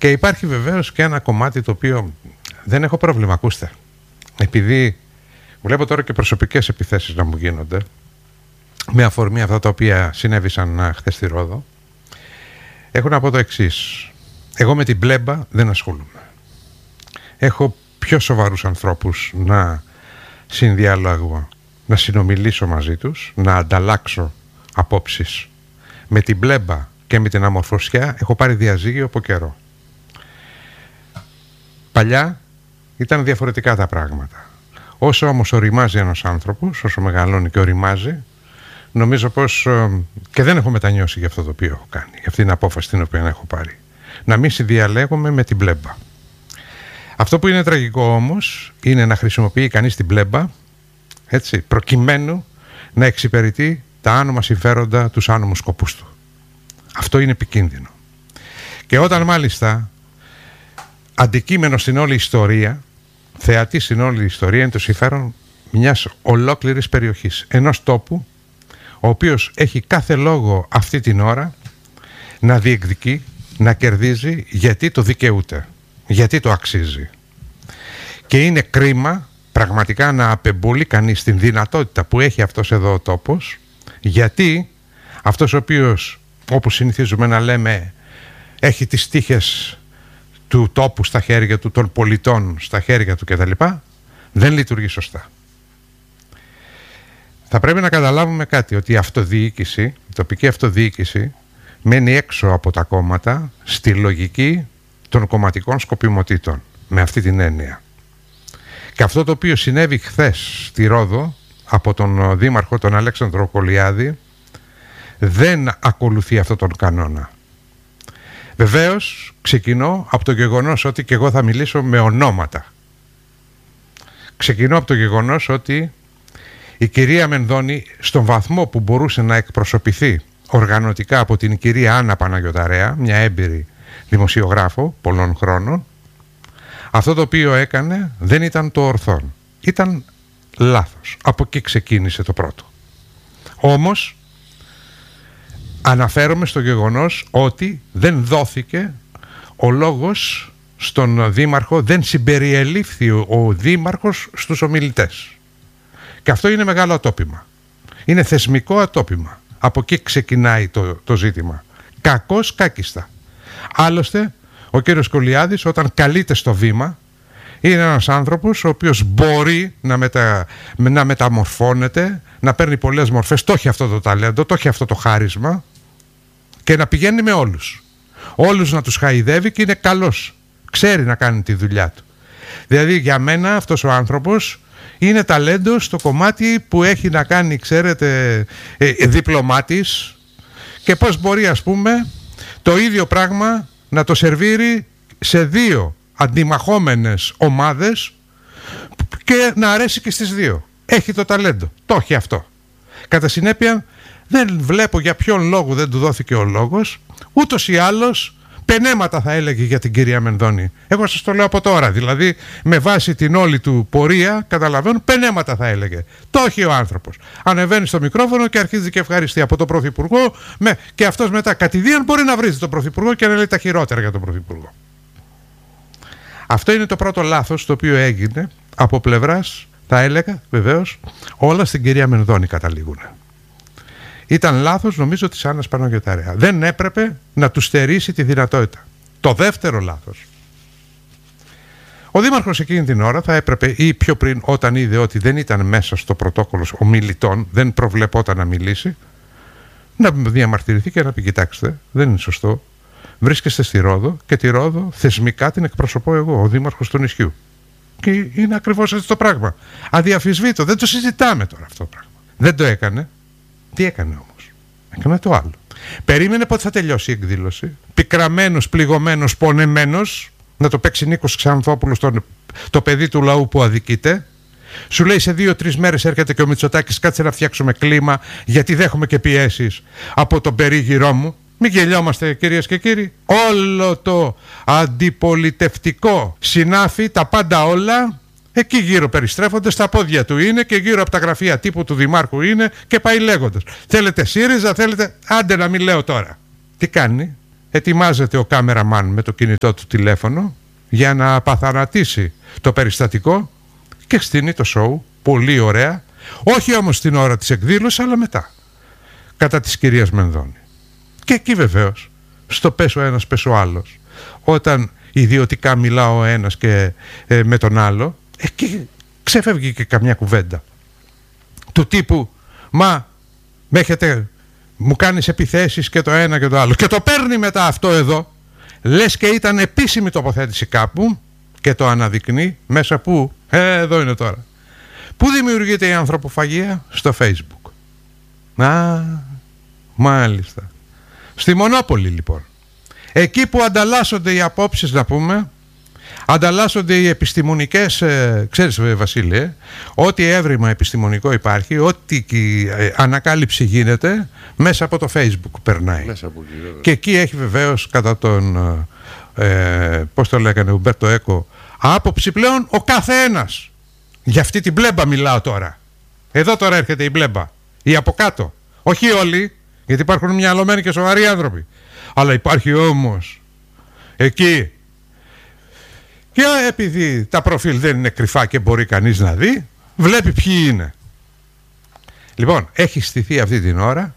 Και υπάρχει βεβαίως και ένα κομμάτι το οποίο δεν έχω πρόβλημα, ακούστε. Επειδή βλέπω τώρα και προσωπικές επιθέσεις να μου γίνονται με αφορμή αυτά τα οποία συνέβησαν χθες στη Ρόδο, έχω να πω το εξής. Εγώ με την πλέμπα δεν ασχολούμαι. Έχω πιο σοβαρούς ανθρώπους να συνδιαλάγω, να συνομιλήσω μαζί τους, να ανταλλάξω απόψεις. Με την πλέμπα και με την αμορφωσιά έχω πάρει διαζύγιο από καιρό. Παλιά ήταν διαφορετικά τα πράγματα. Όσο όμως οριμάζει ένας άνθρωπος, όσο μεγαλώνει και οριμάζει, νομίζω πως και δεν έχω μετανιώσει για αυτό το οποίο έχω κάνει, για αυτή την απόφαση την οποία έχω πάρει. Να μην συνδιαλέγομαι με την πλέμπα. Αυτό που είναι τραγικό όμως είναι να χρησιμοποιεί κανείς την πλέμπα, έτσι, προκειμένου να εξυπηρετεί τα άνομα συμφέροντα, τους άνομους σκοπούς του. Αυτό είναι επικίνδυνο. Και όταν μάλιστα αντικείμενο στην όλη ιστορία, θεατή στην όλη ιστορία, είναι το συμφέρον μιας ολόκληρης περιοχής, ενός τόπου ο οποίος έχει κάθε λόγο αυτή την ώρα να διεκδικεί, να κερδίζει, γιατί το δικαιούται, γιατί το αξίζει. Και είναι κρίμα πραγματικά να απεμπολεί κανείς την δυνατότητα που έχει αυτός εδώ ο τόπος, γιατί αυτός ο οποίος, όπως συνηθίζουμε να λέμε, έχει τις τύχες του τόπου στα χέρια του, των πολιτών στα χέρια του κτλ., δεν λειτουργεί σωστά. Θα πρέπει να καταλάβουμε κάτι, ότι η αυτοδιοίκηση, η τοπική αυτοδιοίκηση, μένει έξω από τα κόμματα στη λογική των κομματικών σκοπιμοτήτων, με αυτή την έννοια. Και αυτό το οποίο συνέβη χθες στη Ρόδο από τον Δήμαρχο, τον Αλέξανδρο Κολιάδη, δεν ακολουθεί αυτόν τον κανόνα. Βεβαίως ξεκινώ από το γεγονός ότι και εγώ θα μιλήσω με ονόματα. Ξεκινώ από το γεγονός ότι η κυρία Μενδώνη, στον βαθμό που μπορούσε να εκπροσωπηθεί οργανωτικά από την κυρία Άννα Παναγιωταρέα, μια έμπειρη δημοσιογράφο πολλών χρόνων, αυτό το οποίο έκανε δεν ήταν το ορθόν. Ήταν λάθος. Από εκεί ξεκίνησε το πρώτο. Όμως αναφέρομαι στο γεγονός ότι δεν δόθηκε ο λόγος στον Δήμαρχο, δεν συμπεριελήφθη ο Δήμαρχος στους ομιλητές. Και αυτό είναι μεγάλο ατόπιμα. Είναι θεσμικό ατόπιμα. Από εκεί ξεκινάει το ζήτημα. Κακώς κάκιστα. Άλλωστε, ο κύριος Κολιάδης, όταν καλείται στο βήμα, είναι ένας άνθρωπος ο οποίος μπορεί να μεταμορφώνεται, να παίρνει πολλές μορφές. Το έχει αυτό το ταλέντο, το έχει αυτό το χάρισμα, και να πηγαίνει με όλους. Όλους να τους χαϊδεύει, και είναι καλός. Ξέρει να κάνει τη δουλειά του. Δηλαδή για μένα αυτός ο άνθρωπος είναι ταλέντο στο κομμάτι που έχει να κάνει, ξέρετε, διπλωμάτης, και πώς μπορεί, ας πούμε, το ίδιο πράγμα να το σερβίρει σε δύο αντιμαχόμενες ομάδες και να αρέσει και στις δύο. Έχει το ταλέντο. Το έχει αυτό. Κατά συνέπεια, δεν βλέπω για ποιον λόγο δεν του δόθηκε ο λόγος. Ούτως ή άλλως πενέματα θα έλεγε για την κυρία Μενδώνη. Εγώ σας το λέω από τώρα. Δηλαδή, με βάση την όλη του πορεία, καταλαβαίνω, πενέματα θα έλεγε. Το έχει ο άνθρωπος. Ανεβαίνει στο μικρόφωνο και αρχίζει και ευχαριστεί από τον Πρωθυπουργό, και αυτός μετά κατηδίαν μπορεί να βρίζει τον Πρωθυπουργό και να λέει τα χειρότερα για τον Πρωθυπουργό. Αυτό είναι το πρώτο λάθος το οποίο έγινε από πλευράς, θα έλεγα βεβαίως, όλα στην κυρία Μενδώνη καταλήγουν. Ήταν λάθος, νομίζω, της Άννας Παναγιωταρέα. Δεν έπρεπε να του στερήσει τη δυνατότητα. Το δεύτερο λάθος. Ο Δήμαρχος εκείνη την ώρα θα έπρεπε, ή πιο πριν, όταν είδε ότι δεν ήταν μέσα στο πρωτόκολλο ομιλητών, δεν προβλεπόταν να μιλήσει, να διαμαρτυρηθεί και να πει: κοιτάξτε, δεν είναι σωστό. Βρίσκεστε στη Ρόδο, και τη Ρόδο θεσμικά την εκπροσωπώ εγώ, ο Δήμαρχος του νησιού. Και είναι ακριβώς έτσι το πράγμα. Αδιαφυσβήτω. Δεν το συζητάμε τώρα αυτό το πράγμα. Δεν το έκανε. Τι έκανε όμως? Έκανε το άλλο. Περίμενε πότε θα τελειώσει η εκδήλωση. Πικραμένος, πληγωμένος, πονεμένος, να το παίξει Νίκος Ξανθόπουλος, το παιδί του λαού που αδικείται. Σου λέει σε 2-3 μέρες έρχεται και ο Μητσοτάκης, κάτσε να φτιάξουμε κλίμα, γιατί δέχομαι και πιέσεις από τον περίγυρό μου. Μην γελιόμαστε, κυρίες και κύριοι. Όλο το αντιπολιτευτικό συνάφι, τα πάντα όλα, εκεί γύρω περιστρέφονται, στα πόδια του είναι, και γύρω από τα γραφεία τύπου του Δημάρχου είναι, και πάει λέγοντας. Θέλετε ΣΥΡΙΖΑ, θέλετε... Άντε να μην λέω τώρα. Τι κάνει? ετοιμάζεται ο κάμεραμαν με το κινητό του τηλέφωνο για να απαθανατήσει το περιστατικό και στείνει το σοου πολύ ωραία, όχι όμως την ώρα της εκδήλωσης, αλλά μετά, κατά της κυρίας Μενδώνη. Και εκεί βεβαίως, στο πες ο ένας πες ο άλλος, όταν ιδιωτικά μιλά ο ένας και με τον άλλο, εκεί ξεφεύγει και καμιά κουβέντα του τύπου «Μα μου κάνεις επιθέσεις και το ένα και το άλλο», και το παίρνει μετά αυτό εδώ, λες και ήταν επίσημη τοποθέτηση κάπου, και το αναδεικνύει μέσα που, εδώ είναι τώρα. Πού δημιουργείται η ανθρωποφαγία? Στο Facebook. Μάλιστα. Στη Μονόπολη λοιπόν. Εκεί που ανταλλάσσονται οι απόψεις, να πούμε, ανταλλάσσονται οι επιστημονικές, ξέρεις Βασίλη, ό,τι έβριμα επιστημονικό υπάρχει, ό,τι ανακάλυψη γίνεται, μέσα από το Facebook περνάει. Μέσα από εκεί, και εκεί έχει βεβαίως κατά τον, πώς το λέγανε, Ουμπέρτο Έκο, άποψη πλέον ο καθένας. Για αυτή την μπλέμπα μιλάω τώρα. Εδώ τώρα έρχεται η μπλέμπα. Η από κάτω. Όχι όλοι, γιατί υπάρχουν μυαλωμένοι και σοβαροί άνθρωποι. Αλλά υπάρχει όμως εκεί. Και επειδή τα προφίλ δεν είναι κρυφά και μπορεί κανείς να δει, βλέπει ποιοι είναι. Λοιπόν, έχει στηθεί αυτή την ώρα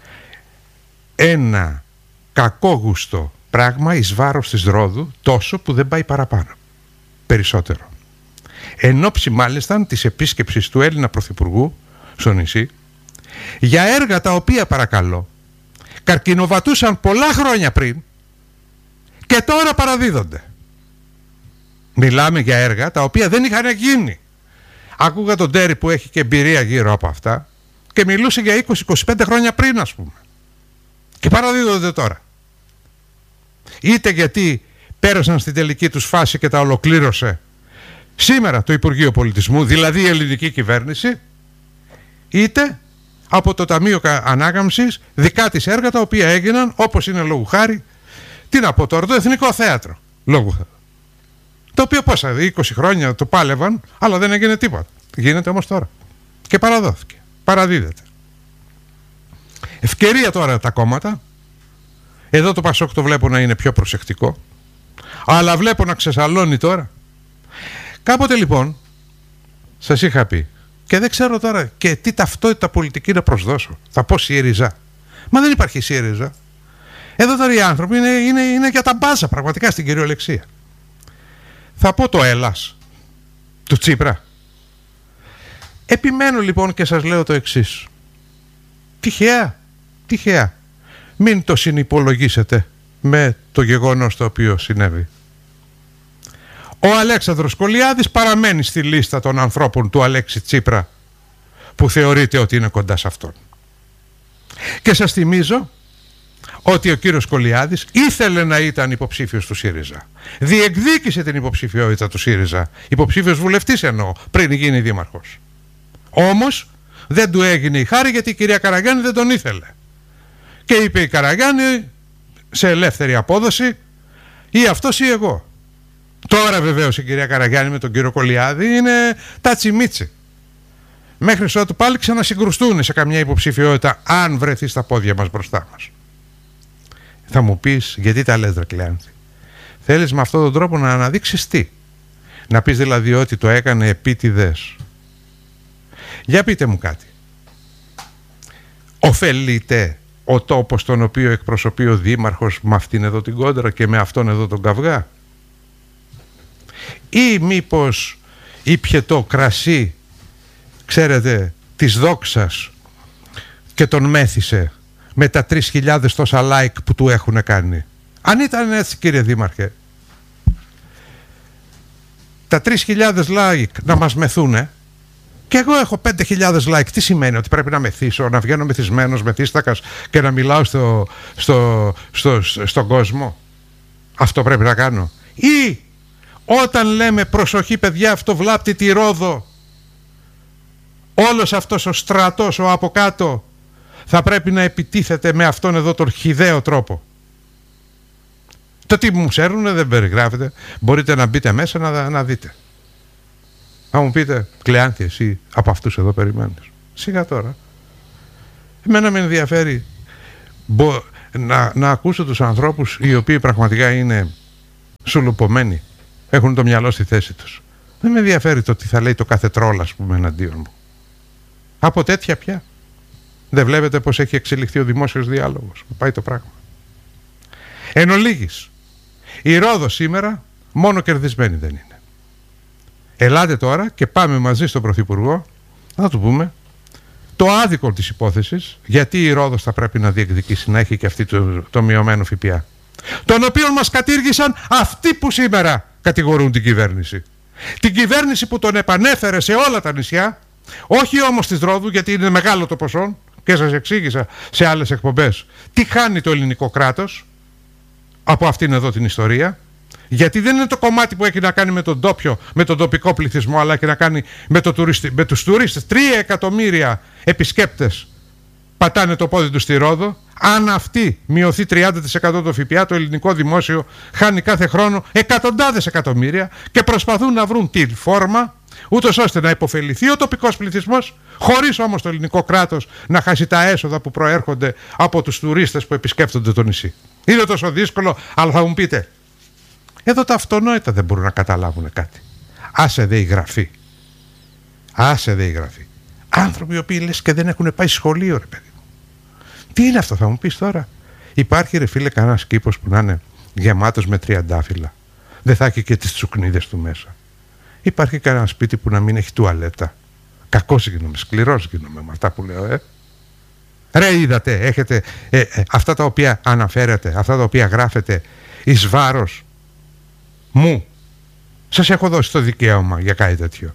ένα κακόγουστο πράγμα εις βάρος της Ρόδου, τόσο που δεν πάει παραπάνω. Περισσότερο. Εν ώψη μάλιστα της επίσκεψης του Έλληνα Πρωθυπουργού στο νησί, για έργα τα οποία, παρακαλώ, καρκινοβατούσαν πολλά χρόνια πριν και τώρα παραδίδονται. Μιλάμε για έργα τα οποία δεν είχαν γίνει. Άκουγα τον Τέρι που έχει και εμπειρία γύρω από αυτά και μιλούσε για 20-25 χρόνια πριν, ας πούμε. Και παραδίδονται τώρα. Είτε γιατί πέρασαν στην τελική τους φάση και τα ολοκλήρωσε σήμερα το Υπουργείο Πολιτισμού, δηλαδή η ελληνική κυβέρνηση, είτε από το Ταμείο Ανάκαμψης δικά της έργα τα οποία έγιναν, όπως είναι λόγου χάρη, τι να πω τώρα, το Εθνικό Θέατρο, λόγου χάρη. Το οποίο πόσα, 20 χρόνια το πάλευαν, αλλά δεν έγινε τίποτα. Γίνεται όμως τώρα. Και παραδόθηκε. Παραδίδεται. Ευκαιρία τώρα τα κόμματα. Εδώ το Πασόκ το βλέπω να είναι πιο προσεκτικό. Αλλά βλέπω να ξεσαλώνει τώρα. Κάποτε λοιπόν, σας είχα πει, και δεν ξέρω τώρα και τι ταυτότητα πολιτική να προσδώσω. Θα πω ΣΥΡΙΖΑ. Μα δεν υπάρχει ΣΥΡΙΖΑ. Εδώ τώρα οι άνθρωποι είναι για τα μπάζα πραγματικά στην κυριολεξία. Θα πω το Ελλάς του Τσίπρα. Επιμένω λοιπόν και σας λέω το εξής. Τυχαία. Μην το συνυπολογίσετε με το γεγονός το οποίο συνέβη. Ο Αλέξανδρος Κολιάδης παραμένει στη λίστα των ανθρώπων του Αλέξη Τσίπρα που θεωρείται ότι είναι κοντά σε αυτόν. Και σας θυμίζω ότι ο κύριος Κολιάδης ήθελε να ήταν υποψήφιος του ΣΥΡΙΖΑ. Διεκδίκησε την υποψηφιότητα του ΣΥΡΙΖΑ. Υποψήφιος βουλευτής εννοώ, πριν γίνει δήμαρχος. Όμως δεν του έγινε η χάρη γιατί η κυρία Καραγιάννη δεν τον ήθελε. Και είπε η Καραγιάννη σε ελεύθερη απόδοση ή αυτός ή εγώ. Τώρα βεβαίως η κυρία Καραγιάννη με τον κύριο Κολιάδη είναι τάτσι-μίτσι. Μέχρι ότου πάλι ξανασυγκρουστούν σε καμιά υποψηφιότητα αν βρεθεί στα πόδια μας μπροστά μας. Θα μου πεις γιατί τα λες ρε Κλεάνθη? Θέλεις με αυτόν τον τρόπο να αναδείξεις τι? Να πεις δηλαδή ότι το έκανε επίτηδες? Για πείτε μου κάτι. Ωφελείται ο τόπος τον οποίο εκπροσωπεί ο δήμαρχος με αυτήν εδώ την κόντρα και με αυτόν εδώ τον καυγά? Ή μήπως ήπιε το κρασί, ξέρετε, της δόξας και τον μέθησε με τα 3.000 τόσα like που του έχουν κάνει? Αν ήταν έτσι, κύριε Δήμαρχε, τα 3.000 like να μας μεθούνε και εγώ έχω 5.000 like, τι σημαίνει? Ότι πρέπει να μεθύσω, να βγαίνω μεθυσμένος, μεθύστακας και να μιλάω στον κόσμο? Αυτό πρέπει να κάνω? Ή όταν λέμε προσοχή παιδιά, αυτό βλάπτει τη Ρόδο, όλος αυτός ο στρατός ο από κάτω θα πρέπει να επιτίθεται με αυτόν εδώ τον χυδαίο τρόπο? Το τι μου ξέρουν δεν περιγράφεται. Μπορείτε να μπείτε μέσα να δείτε. Να μου πείτε, Κλεάνθη, εσύ από αυτούς εδώ περιμένεις? Σιγά τώρα. Εμένα με ενδιαφέρει να ακούσω τους ανθρώπους οι οποίοι πραγματικά είναι σουλουπωμένοι, έχουν το μυαλό στη θέση τους. Δεν με ενδιαφέρει το τι θα λέει το κάθε τρόλ, ας πούμε, εναντίον μου. Από τέτοια πια. Δεν βλέπετε πως έχει εξελιχθεί ο δημόσιος διάλογος, που πάει το πράγμα. Εν ολίγης, η Ρόδος σήμερα μόνο κερδισμένη δεν είναι. Ελάτε τώρα και πάμε μαζί στον Πρωθυπουργό να του πούμε το άδικο της υπόθεσης, γιατί η Ρόδος θα πρέπει να διεκδικήσει να έχει και αυτή το μειωμένο ΦΠΑ, τον οποίο μας κατήργησαν αυτοί που σήμερα κατηγορούν την κυβέρνηση. Την κυβέρνηση που τον επανέφερε σε όλα τα νησιά, όχι όμως της Ρόδου, γιατί είναι μεγάλο το ποσό και σας εξήγησα σε άλλες εκπομπές τι χάνει το ελληνικό κράτος από αυτήν εδώ την ιστορία. Γιατί δεν είναι το κομμάτι που έχει να κάνει με τον τόπιο, με τον τοπικό πληθυσμό, αλλά έχει να κάνει με τους τουρίστες. 3 εκατομμύρια επισκέπτες πατάνε το πόδι τους στη Ρόδο. Αν αυτή μειωθεί 30% το ΦΠΑ, το ελληνικό δημόσιο χάνει κάθε χρόνο εκατοντάδες εκατομμύρια και προσπαθούν να βρουν τη φόρμα ούτως ώστε να υποφεληθεί ο τοπικός πληθυσμός, χωρίς όμως το ελληνικό κράτος να χάσει τα έσοδα που προέρχονται από τους τουρίστες που επισκέπτονται το νησί. Είναι τόσο δύσκολο, αλλά θα μου πείτε, εδώ τα αυτονόητα δεν μπορούν να καταλάβουν κάτι. Άσε δε η γραφή. Άσε δε η γραφή. Άνθρωποι οι οποίοι λες και δεν έχουν πάει σχολείο, ρε παιδί μου. Τι είναι αυτό, θα μου πεις τώρα? Υπάρχει, ρε φίλε, κανένας κήπος που να είναι γεμάτος με τριαντάφυλλα? Δεν θα έχει και τις τσουκνίδες του μέσα? Υπάρχει κανένα σπίτι που να μην έχει τουαλέτα? Κακός γίνομαι, σκληρός γίνομαι με αυτά που λέω, Ρε, είδατε, έχετε αυτά τα οποία αναφέρετε, αυτά τα οποία γράφετε εις βάρος μου. Σας έχω δώσει το δικαίωμα για κάτι τέτοιο.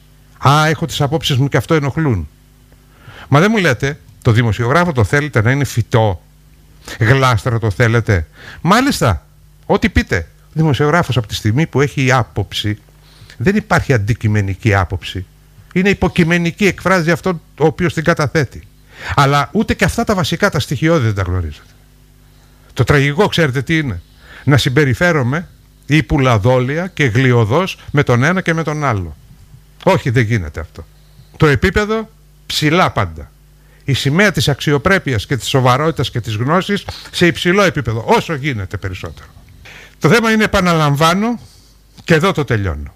Έχω τις απόψεις μου και αυτό ενοχλούν. Μα δεν μου λέτε, το δημοσιογράφο το θέλετε να είναι φυτό, γλάστρα το θέλετε? Μάλιστα, ό,τι πείτε. Ο δημοσιογράφος από τη στιγμή που έχει άποψη, δεν υπάρχει αντικειμενική άποψη. Είναι υποκειμενική, εκφράζει αυτόν ο οποίος την καταθέτει. Αλλά ούτε και αυτά τα βασικά, τα στοιχειώδη δεν τα γνωρίζετε. Το τραγικό ξέρετε τι είναι? Να συμπεριφέρομαι υπουλαδόλια και γλιωδώς με τον ένα και με τον άλλο. Όχι, δεν γίνεται αυτό. Το επίπεδο ψηλά πάντα. Η σημαία της αξιοπρέπειας και της σοβαρότητας και της γνώσης σε υψηλό επίπεδο, όσο γίνεται περισσότερο. Το θέμα είναι, επαναλαμβάνω, και εδώ το τελειώνω,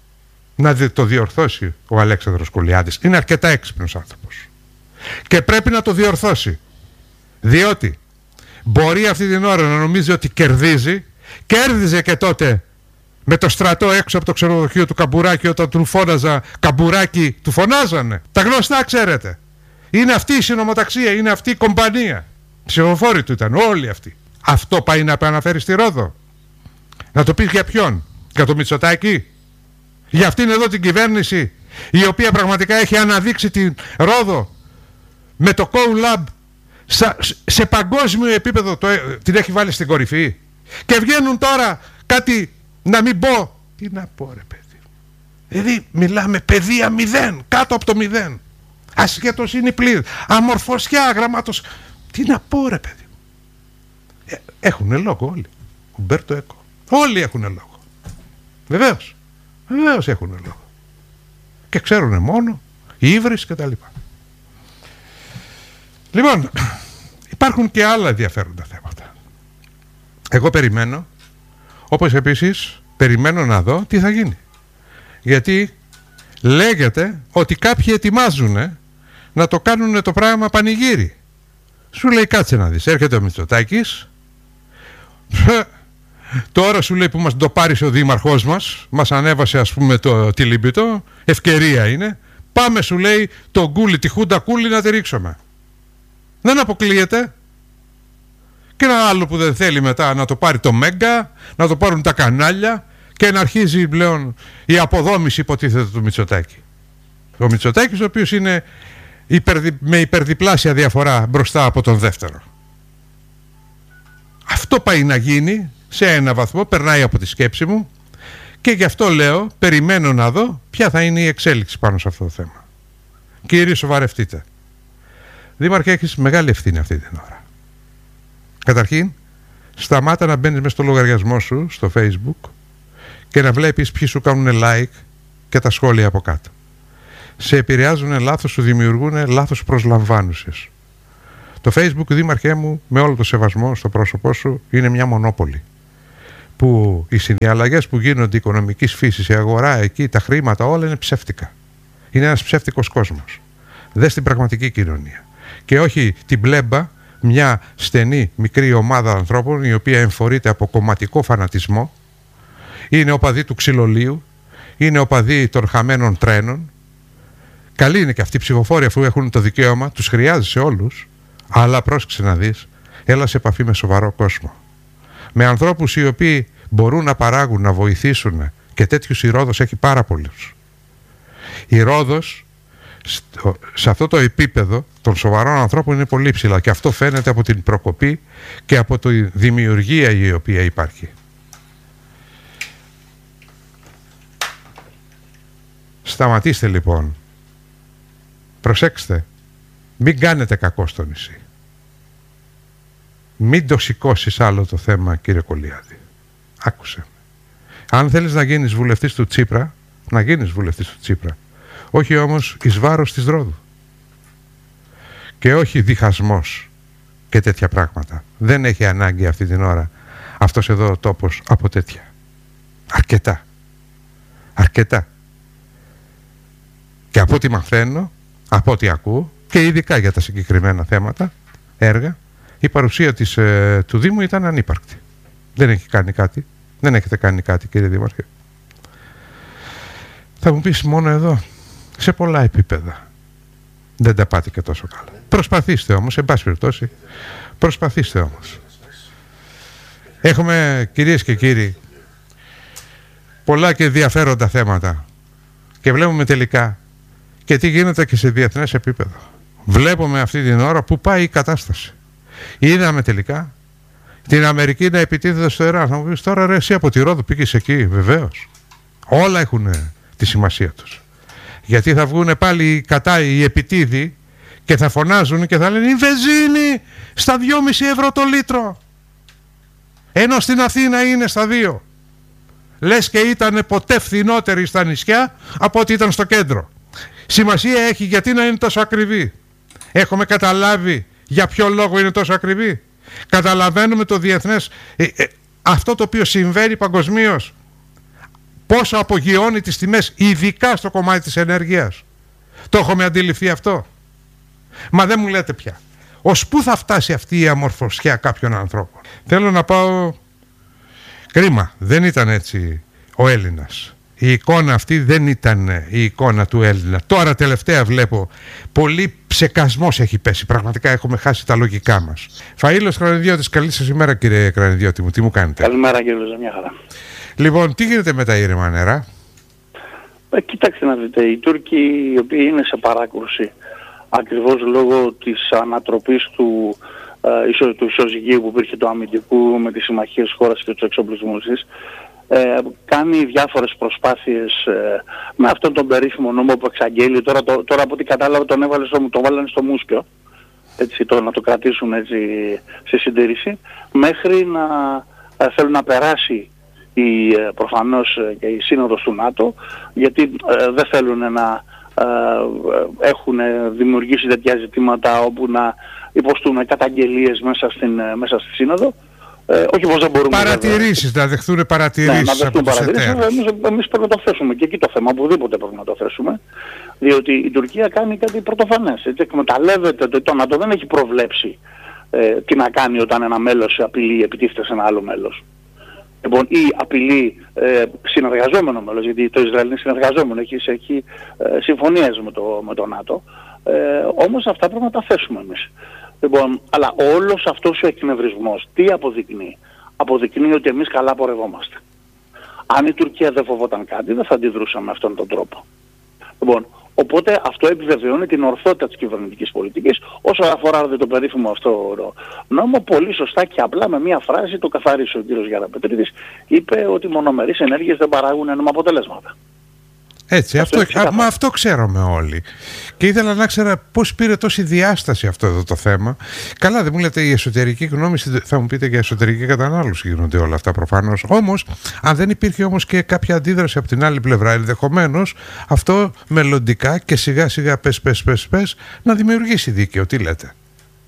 να το διορθώσει ο Αλέξανδρος Κουλιάδης. Είναι αρκετά έξυπνος άνθρωπος και πρέπει να το διορθώσει, διότι μπορεί αυτή την ώρα να νομίζει ότι κερδίζει. Κέρδιζε και τότε με το στρατό έξω από το ξενοδοχείο του Καμπουράκη, όταν του φώναζα Καμπουράκη, του φωνάζανε. Τα γνωστά ξέρετε. Είναι αυτή η συνομοταξία, είναι αυτή η κομπανία. Ψηφοφόροι του ήταν όλοι αυτοί. Αυτό πάει να επαναφέρει στη Ρόδο? Να το πεις για ποιον? Για το Μητσοτάκη? Για αυτήν εδώ την κυβέρνηση, η οποία πραγματικά έχει αναδείξει την Ρόδο με το CoLab σε παγκόσμιο επίπεδο, την έχει βάλει στην κορυφή? Και βγαίνουν τώρα κάτι, να μην πω, τι να πω, ρε παιδί? Δηλαδή μιλάμε παιδεία 0, κάτω από το 0. Ασχέτως είναι πλήρη. Αμορφωσιά, γραμμάτος. Τι να πω, ρε παιδί? Έχουνε λόγο όλοι. Ουμπέρτο Έκο. Όλοι έχουνε λόγο. Βεβαίως. Βεβαίως έχουνε λόγο. Και ξέρουνε μόνο οι ύβρις και τα λοιπά. Λοιπόν, υπάρχουν και άλλα ενδιαφέροντα θέματα. Εγώ περιμένω, όπως επίσης περιμένω να δω τι θα γίνει. Γιατί λέγεται ότι κάποιοι ετοιμάζουν να το κάνουν το πράγμα πανηγύρι. Σου λέει, κάτσε να δεις, έρχεται ο Μητσοτάκης, τώρα σου λέει που μας το πάρει ο δήμαρχός μας ανέβασε ας πούμε τη Λίμπητο, ευκαιρία είναι, πάμε σου λέει το γκούλι, τη Χούντα Κούλι να τη ρίξουμε. Δεν αποκλείεται. Και ένα άλλο που δεν θέλει μετά να το πάρει το Μέγκα, να το πάρουν τα κανάλια και να αρχίζει πλέον η αποδόμηση, υποτίθεται, του Μητσοτάκη. Ο Μητσοτάκης, ο οποίος είναι με υπερδιπλάσια διαφορά μπροστά από τον δεύτερο. Αυτό πάει να γίνει σε ένα βαθμό, περνάει από τη σκέψη μου και γι' αυτό λέω, περιμένω να δω ποια θα είναι η εξέλιξη πάνω σε αυτό το θέμα. Κύριοι, σοβαρευτείτε. Δήμαρχε, έχεις μεγάλη ευθύνη αυτή την ώρα. Καταρχήν, σταμάτα να μπαίνεις μέσα στο λογαριασμό σου, στο Facebook, και να βλέπεις ποιοι σου κάνουν like και τα σχόλια από κάτω. Σε επηρεάζουν λάθος, σου δημιουργούν λάθος προσλαμβάνουσες. Το Facebook, δήμαρχέ μου, με όλο το σεβασμό στο πρόσωπό σου, είναι μια μονόπολη. Που οι συνδιαλλαγές που γίνονται οικονομικής φύσης, η αγορά εκεί, τα χρήματα, όλα είναι ψεύτικα. Είναι ένας ψεύτικος κόσμος. Δες την πραγματική κοινωνία. Και όχι την πλέμπα, μια στενή μικρή ομάδα ανθρώπων η οποία εμφορείται από κομματικό φανατισμό, είναι οπαδοί του ξυλολίου, είναι οπαδοί των χαμένων τρένων. Καλή είναι και αυτοί οι ψηφοφόροι, αφού έχουν το δικαίωμα, τους χρειάζεσαι όλους, αλλά πρόσεξε να δεις, έλα σε επαφή με σοβαρό κόσμο. Με ανθρώπους οι οποίοι μπορούν να παράγουν, να βοηθήσουν, και τέτοιους η Ρόδος έχει πάρα πολλούς. Η Ρόδος σε αυτό το επίπεδο των σοβαρών ανθρώπων είναι πολύ ψηλά, και αυτό φαίνεται από την προκοπή και από τη δημιουργία η οποία υπάρχει. Σταματήστε λοιπόν. Προσέξτε. Μην κάνετε κακό στο νησί. Μην το σηκώσεις άλλο το θέμα, κύριε Κολιάδη. Άκουσε με. Αν θέλεις να γίνεις βουλευτής του Τσίπρα, να γίνεις βουλευτής του Τσίπρα. Όχι όμως εις βάρος της Ρόδου. Και όχι διχασμός και τέτοια πράγματα. Δεν έχει ανάγκη αυτή την ώρα αυτός εδώ ο τόπος από τέτοια. Αρκετά. Αρκετά. Και από ό,τι μαθαίνω, από ό,τι ακούω, και ειδικά για τα συγκεκριμένα θέματα, έργα, η παρουσία του Δήμου ήταν ανύπαρκτη. Δεν έχει κάνει κάτι. Δεν έχετε κάνει κάτι, κύριε Δήμαρχε. Θα μου πεις μόνο εδώ. Σε πολλά επίπεδα δεν τα πάτε και τόσο καλά. Προσπαθήστε όμως, εν πάση περιπτώσει. Προσπαθήστε όμως. Έχουμε, κυρίες και κύριοι, πολλά και ενδιαφέροντα θέματα. Και βλέπουμε τελικά και τι γίνεται και σε διεθνές επίπεδο. Βλέπουμε αυτή την ώρα που πάει η κατάσταση. Είδαμε τελικά την Αμερική να επιτίθεται στο Ιράν. Θα μου πεις τώρα, ρε, εσύ από τη Ρόδο πήγες εκεί? Βεβαίως. Όλα έχουν τη σημασία τους. Γιατί θα βγουν πάλι κατά οι επιτίδοι και θα φωνάζουν και θα λένε η βενζίνη στα 2,5 ευρώ το λίτρο, ενώ στην Αθήνα είναι στα 2. Λες και ήταν ποτέ φθηνότερη στα νησιά από ό,τι ήταν στο κέντρο. Σημασία έχει γιατί να είναι τόσο ακριβή. Έχουμε καταλάβει για ποιο λόγο είναι τόσο ακριβή? Καταλαβαίνουμε το διεθνές, αυτό το οποίο συμβαίνει παγκοσμίως, πόσο απογειώνει τις τιμές, ειδικά στο κομμάτι της ενέργειας? Το έχουμε αντιληφθεί αυτό? Μα δεν μου λέτε πια ως πού θα φτάσει αυτή η αμορφωσιά κάποιων ανθρώπων. Θέλω να πάω, κρίμα, δεν ήταν έτσι ο Έλληνας. Η εικόνα αυτή δεν ήταν η εικόνα του Έλληνα. Τώρα τελευταία βλέπω πολύ ψεκασμός έχει πέσει. Πραγματικά έχουμε χάσει τα λογικά μας. Φαΐλος Κρανιδιώτης, καλή σας ημέρα, κύριε Κρανιδιώτη μου. Τι μου κάνετε? Καλημέρα, κύριε Λουζα, μια χαρά. Λοιπόν, τι γίνεται με τα ήρεμα νερά? Κοιτάξτε να δείτε, οι Τούρκοι, οι οποίοι είναι σε παράκρουση ακριβώς λόγω της ανατροπής του ισοζυγίου που υπήρχε του αμυντικού με τις συμμαχίες χώρας και τους εξοπλισμούς της, κάνει διάφορες προσπάθειες με αυτόν τον περίφημο νόμο που εξαγγέλει. Τώρα από ό,τι κατάλαβα τον βάλανε στο μουσκιο, έτσι, να το κρατήσουν έτσι σε συντήρηση, μέχρι να θέλουν να περάσει προφανώς και η Σύνοδος του ΝΑΤΟ, γιατί δεν θέλουν να έχουν δημιουργήσει τέτοια ζητήματα όπου να υποστούν καταγγελίες μέσα στη Σύνοδο. Όχι πως δεν μπορούμε παρατηρήσεις, να δεχθούν παρατηρήσεις. Ναι, να δεχτούν παρατηρήσεις. Εμείς πρέπει να το θέσουμε και εκεί το θέμα, οπουδήποτε πρέπει να το θέσουμε, διότι η Τουρκία κάνει κάτι πρωτοφανές. Έτσι, εκμεταλλεύεται το ΝΑΤΟ, δεν έχει προβλέψει τι να κάνει όταν ένα μέλος απειλεί επιτίθεται σε ένα άλλο μέλος. Λοιπόν, ή απειλεί συνεργαζόμενο μέλος, γιατί το Ισραήλ είναι συνεργαζόμενο, έχει συμφωνίες με το ΝΑΤΟ, όμως αυτά πρέπει να τα θέσουμε εμείς. Λοιπόν, αλλά όλος αυτός ο εκνευρισμός τι αποδεικνύει? Αποδεικνύει ότι εμείς καλά πορευόμαστε. Αν η Τουρκία δεν φοβόταν κάτι, δεν θα αντιδρούσαμε με αυτόν τον τρόπο. Λοιπόν, οπότε αυτό επιβεβαιώνει την ορθότητα της κυβερνητικής πολιτικής. Όσο αφορά το περίφημο αυτό νόμο, πολύ σωστά και απλά με μία φράση το καθάρισε ο κύριος Γιαραπετρίδης. Είπε ότι μονομερείς ενέργειες δεν παράγουν έννομα αποτελέσματα. Έτσι, αυτό ξέρουμε όλοι. Και ήθελα να ξέρω πώς πήρε τόση διάσταση αυτό εδώ το θέμα. Καλά, δεν μου λέτε η εσωτερική γνώμη, θα μου πείτε για εσωτερική κατανάλωση γίνονται όλα αυτά προφανώς. Όμως, αν δεν υπήρχε όμως και κάποια αντίδραση από την άλλη πλευρά, ενδεχομένως αυτό μελλοντικά και σιγά σιγά πες να δημιουργήσει δίκαιο. Τι λέτε?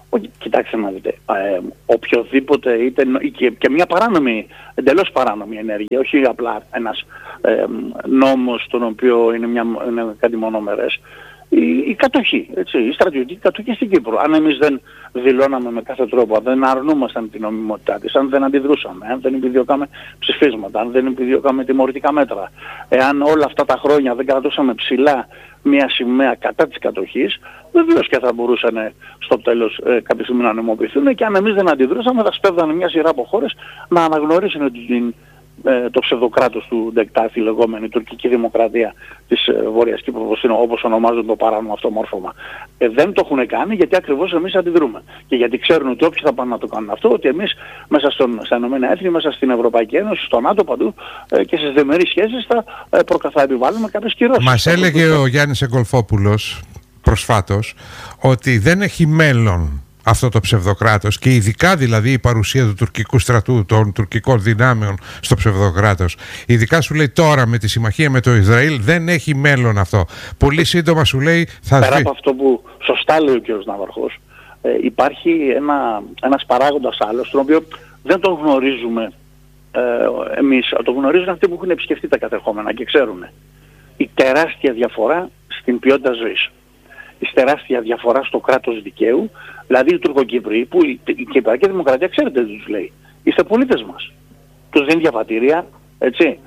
Κοιτάξτε να δείτε, οποιοδήποτε και μια παράνομη, εντελώς παράνομη ενέργεια, όχι απλά ένας νόμος τον οποίο είναι κάτι μονομερές, η κατοχή, έτσι, η στρατιωτική κατοχή στην Κύπρο. Αν εμείς δεν δηλώναμε με κάθε τρόπο, αν δεν αρνούμασταν την νομιμότητά της, αν δεν αντιδρούσαμε, αν δεν επιδιώκαμε ψηφίσματα, αν δεν επιδιώκαμε τιμωρητικά μέτρα, εάν όλα αυτά τα χρόνια δεν κρατούσαμε ψηλά μια σημαία κατά της κατοχής, βεβαίως και θα μπορούσαν στο τέλος κάποια στιγμή να νομιμοποιηθούν, και αν εμείς δεν αντιδρούσαμε θα σπέβδανε μια σειρά από χώρες να αναγνωρίσουν ότι το ψευδοκράτος του Ντεκτάφη, η λεγόμενη τουρκική δημοκρατία της Βόρειας Κύπρου, όπως ονομάζουν το παράνομο αυτό μόρφωμα. Δεν το έχουν κάνει γιατί ακριβώς εμείς αντιδρούμε. Και γιατί ξέρουν ότι όποιοι θα πάνε να το κάνουν αυτό, ότι εμείς μέσα στα Ηνωμένα Έθνη, μέσα στην Ευρωπαϊκή Ένωση, στο ΝΑΤΟ, παντού και στις διμερείς σχέσεις θα επιβάλλουμε κάποιες κυρώσεις. Μας έλεγε ο Γιάννης Εγκολφόπουλος προσφάτως ότι δεν έχει μέλλον αυτό το ψευδοκράτος, και ειδικά δηλαδή η παρουσία του τουρκικού στρατού, των τουρκικών δυνάμεων στο ψευδοκράτος. Ειδικά σου λέει τώρα με τη συμμαχία με το Ισραήλ δεν έχει μέλλον αυτό. Πολύ σύντομα σου λέει θα πέρα από αυτό που σωστά λέει ο κ. Ναυαρχός, υπάρχει ένας παράγοντας άλλος, τον οποίο δεν τον γνωρίζουμε εμείς, το γνωρίζουν αυτοί που έχουν επισκεφτεί τα κατεχόμενα και ξέρουν. Η τεράστια διαφορά στην ποιότητα ζωής. Η τεράστια διαφορά στο κράτος δικαίου, δηλαδή οι Τουρκοκύπροι, που η Κυπριακή Δημοκρατία ξέρετε τι τους λέει. Είστε πολίτες μας. Τους δίνει διαβατήρια, έτσι.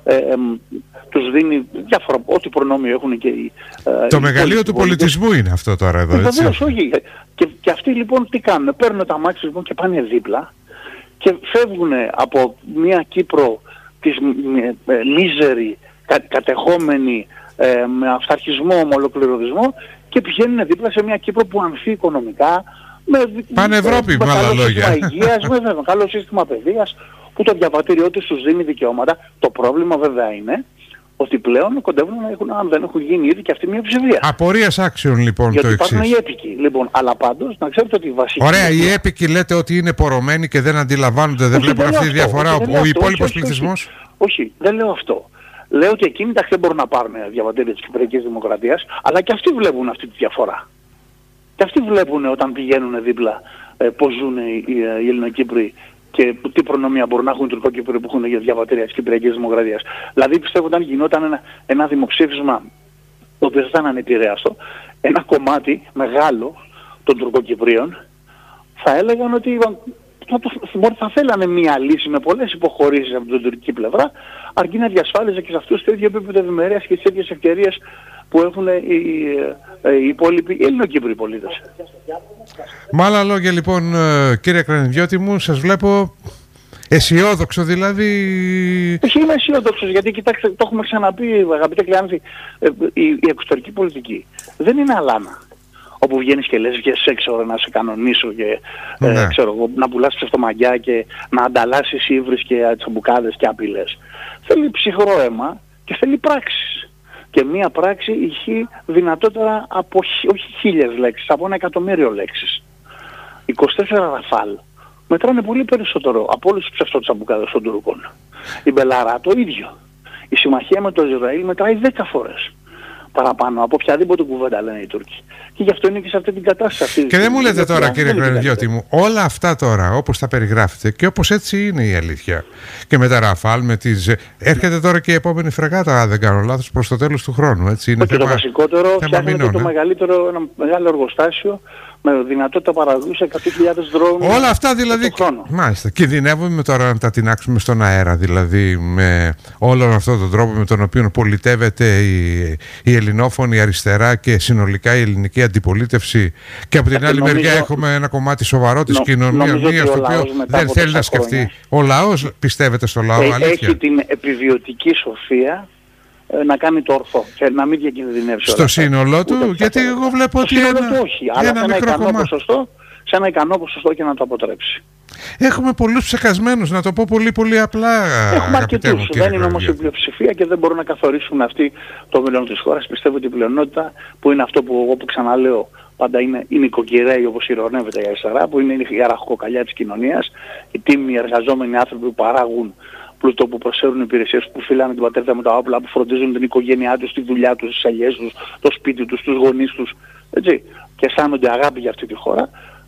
Τους δίνει διάφορα, ό,τι προνόμιο έχουν και οι... το μεγαλείο του πολιτισμού είναι αυτό τώρα εδώ, έτσι. Βεβαίως, όχι. Και αυτοί λοιπόν τι κάνουν, παίρνουν τα μάξι λοιπόν και πάνε δίπλα και φεύγουν από μια Κύπρο της μίζερη, κατεχόμενη, με αυταρχισμό, με ολοκληρωτισμό, και πηγαίνουν δίπλα σε μια Κύπρο που ανθεί οικονομικά, Πανευρώπη, με άλλα λόγια, σύστημα υγείας, με καλό σύστημα παιδείας, που το διαβατήριό τους τους δίνει δικαιώματα. Το πρόβλημα βέβαια είναι ότι πλέον κοντεύουν να έχουν, αν δεν έχουν γίνει ήδη και αυτή μια ψηφία. Απορίας άξιων λοιπόν. Γιατί το εξής. Υπάρχουν οι έπικοι. Λοιπόν, αλλά πάντως να ξέρετε ότι η βασική... Ωραία, οι έπικοι λέτε ότι είναι πορωμένοι και δεν αντιλαμβάνονται, δεν βλέπουν αυτή τη διαφορά. Ο υπόλοιπος πληθυσμός. Όχι, δεν λέω αυτό. Λέω ότι εκείνοι δεν μπορούν να πάρουν διαβατήρια της Κυπριακής Δημοκρατίας, αλλά και αυτοί βλέπουν αυτή τη διαφορά. Και αυτοί βλέπουν όταν πηγαίνουν δίπλα πώς ζουν οι Ελληνοκύπροι και τι προνομία μπορούν να έχουν οι Τουρκοκύπροι που έχουν διαβατήρια της Κυπριακής Δημοκρατίας. Δηλαδή πιστεύω όταν γινόταν ένα δημοψήφισμα το οποίο θα ήταν ανεπηρέαστο, ένα κομμάτι μεγάλο των Τουρκοκυπρίων θα έλεγαν ότι θα θέλανε μια λύση με πολλές υποχωρήσεις από την τουρκική πλευρά, αρκεί να διασφάλιζε και σε αυτούς το ίδιο επίπεδο ευημερίας και τις ίδιες ευκαιρίες που έχουν οι υπόλοιποι Ελληνοκύπροι πολίτες. Με άλλα λόγια λοιπόν, κύριε Κρανιδιώτη μου, σας βλέπω αισιόδοξο δηλαδή. Όχι, είμαι αισιόδοξος, γιατί κοιτάξτε, το έχουμε ξαναπεί αγαπητέ Κλεάνθη, η εξωτερική πολιτική δεν είναι αλάνα όπου βγαίνεις και λες βγες έξω να σε κανονίσω και ξέρω, να πουλάς ψευτομαγιά και να ανταλλάσσεις ύβρις και τσαμπουκάδες και απειλές. Θέλει ψυχρό αίμα και θέλει πράξεις. Και μία πράξη έχει δυνατότερα από όχι 1000 λέξεις, από 1.000.000 λέξεις. 24 ραφάλ μετράνε πολύ περισσότερο από όλους τους ψευτοτσαμπουκάδες των Τούρκων. Η Μπελαρά το ίδιο. Η συμμαχία με το Ισραήλ μετράει 10 φορές παραπάνω από οποιαδήποτε κουβέντα λένε οι Τούρκοι. Και γι' αυτό είναι και σε αυτή την κατάσταση. Και δεν μου λέτε τώρα, κύριε Κρανιδιώτη μου, όλα αυτά τώρα όπως τα περιγράφετε και όπως έτσι είναι η αλήθεια. Και με τα Ραφάλ, με τις... έρχεται τώρα και η επόμενη φρεγάτα, αν δεν κάνω λάθος, προς το τέλος του χρόνου. Έτσι. Είναι και το βασικότερο, φτιάχνεται το μεγαλύτερο, ένα μεγάλο εργοστάσιο με δυνατότητα παραδόση 100.000 δρόμους. Όλα αυτά δηλαδή. Μάλιστα. Κινδυνεύουμε τώρα να τα τεινάξουμε στον αέρα, δηλαδή με όλον αυτόν τον τρόπο με τον οποίο πολιτεύεται η ελληνόφωνη αριστερά και συνολικά η ελληνική αντιπολίτευση. Και από την άλλη μεριά έχουμε ένα κομμάτι σοβαρό της κοινωνίας, το οποίο δεν θέλει να σκεφτεί. Ο λαός, πιστεύετε στο λαό, αλήθεια? Έχει την επιβιωτική σοφία να κάνει το ορθό και να μην διακινδυνεύσει. Στο σύνολό του, γιατί εγώ βλέπω ότι όχι, αλλά σε ένα ικανό ποσοστό και να το αποτρέψει. Έχουμε πολλούς ψεκασμένους, να το πω πολύ πολύ απλά. Έχουμε αρκετούς, δεν είναι όμως η πλειοψηφία και δεν μπορούν να καθορίσουν αυτοί το μέλλον της χώρας. Πιστεύω ότι η πλειονότητα, που είναι αυτό που εγώ που ξαναλέω πάντα είναι οι νοικοκυρέοι, όπως ειρωνεύεται η αριστερά, που είναι η ραχοκοκαλιά της κοινωνίας, οι τίμοι εργαζόμενοι άνθρωποι που παράγουν πλούτο, που προσφέρουν υπηρεσίες, που φυλάνε την πατρίδα με τα όπλα, που φροντίζουν την οικογένειά τους, τη δουλειά τους, τις ελιές τους, το σπίτι τους, τους γονείς τους, έτσι, και αισθάνονται αγάπη για αυτή τη χώρα.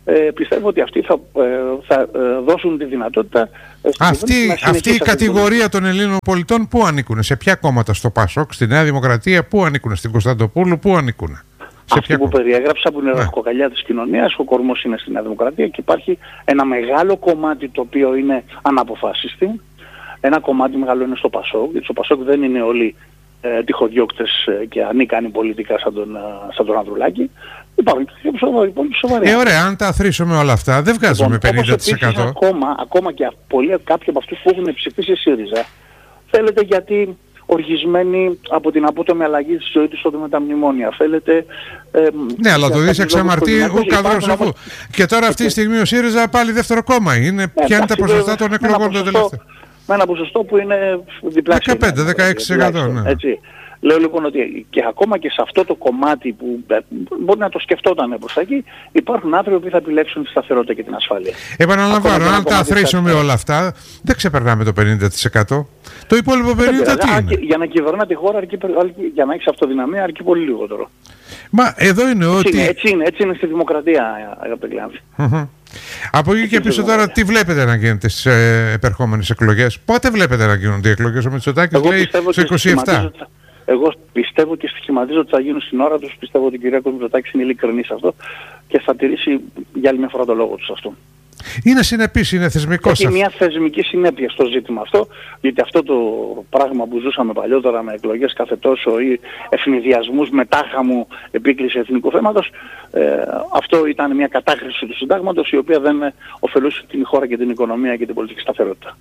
πιστεύω ότι αυτοί θα δώσουν τη δυνατότητα αυτή η κατηγορία των Ελλήνων πολιτών πού ανήκουν, σε ποια κόμματα, στο ΠΑΣΟΚ, στη Νέα Δημοκρατία, πού ανήκουν, στην Κωνσταντοπούλου, πού ανήκουν? Αυτή που περιέγραψα, που είναι η ραχοκοκαλιά της κοινωνίας, ο κορμός είναι στη Νέα Δημοκρατία και υπάρχει ένα μεγάλο κομμάτι το οποίο είναι αναποφάσιστη. Ένα κομμάτι μεγάλο είναι στο ΠΑΣΟΚ, γιατί στο ΠΑΣΟΚ δεν είναι όλοι τυχοδιώκτες και ανίκανοι πολιτικά σαν τον Ανδρουλάκη. Υπάρχουν και πολύ σοβαροί. Ωραία, αν τα αθροίσουμε όλα αυτά, δεν βγάζουμε 50%. Ακόμα και κάποιοι από αυτούς που έχουν ψηφίσει ΣΥΡΙΖΑ, θέλετε γιατί οργισμένοι από την απότομη αλλαγή της ζωής τους με τα μνημόνια. Θέλετε... ναι, αλλά το δεις εξ αμαρτίου καδρός αφού. Και τώρα αυτή τη στιγμή ο ΣΥΡΙΖΑ πάλι δεύτερο κόμμα είναι. Ποια είναι τα ποσοστά των εκλογών των τελευταίων? Με ένα ποσοστό που είναι διπλάσιο. 15-16%. Ναι. Έτσι. Λέω λοιπόν ότι και ακόμα και σε αυτό το κομμάτι που μπορεί να το σκεφτόταν προς τα εκεί, υπάρχουν άνθρωποι που θα επιλέξουν τη σταθερότητα και την ασφάλεια. Επαναλαμβάνω, αν τα αθροίσουμε όλα αυτά, δεν ξεπερνάμε το 50%. Το υπόλοιπο 50% τι είναι? Για να κυβερνά τη χώρα, για να έχεις αυτοδυναμία, αρκεί πολύ λιγότερο. Μα εδώ είναι ότι... Έτσι είναι στη δημοκρατία, αγαπητέ Κλεάνθη. Από εκεί και πίσω τώρα τι βλέπετε να γίνεται στις επερχόμενες εκλογές? Πότε βλέπετε να γίνονται οι εκλογές? Ο Μητσοτάκης λέει στο 27. Εγώ πιστεύω και σχηματίζω ότι θα γίνουν στην ώρα τους. Πιστεύω ότι ο κ. Μητσοτάκης είναι ειλικρινής αυτό και θα τηρήσει για άλλη μια φορά το λόγο του αυτό. Είναι συνεπής, είναι θεσμικός. Έχει μια θεσμική συνέπεια στο ζήτημα αυτό, γιατί αυτό το πράγμα που ζούσαμε παλιότερα με εκλογές κάθε τόσο ή ευνηδιασμούς με τάχαμου επίκληση εθνικού θέματος, αυτό ήταν μια κατάχρηση του συντάγματος η οποία δεν ωφελούσε την χώρα και την οικονομία και την πολιτική σταθερότητα.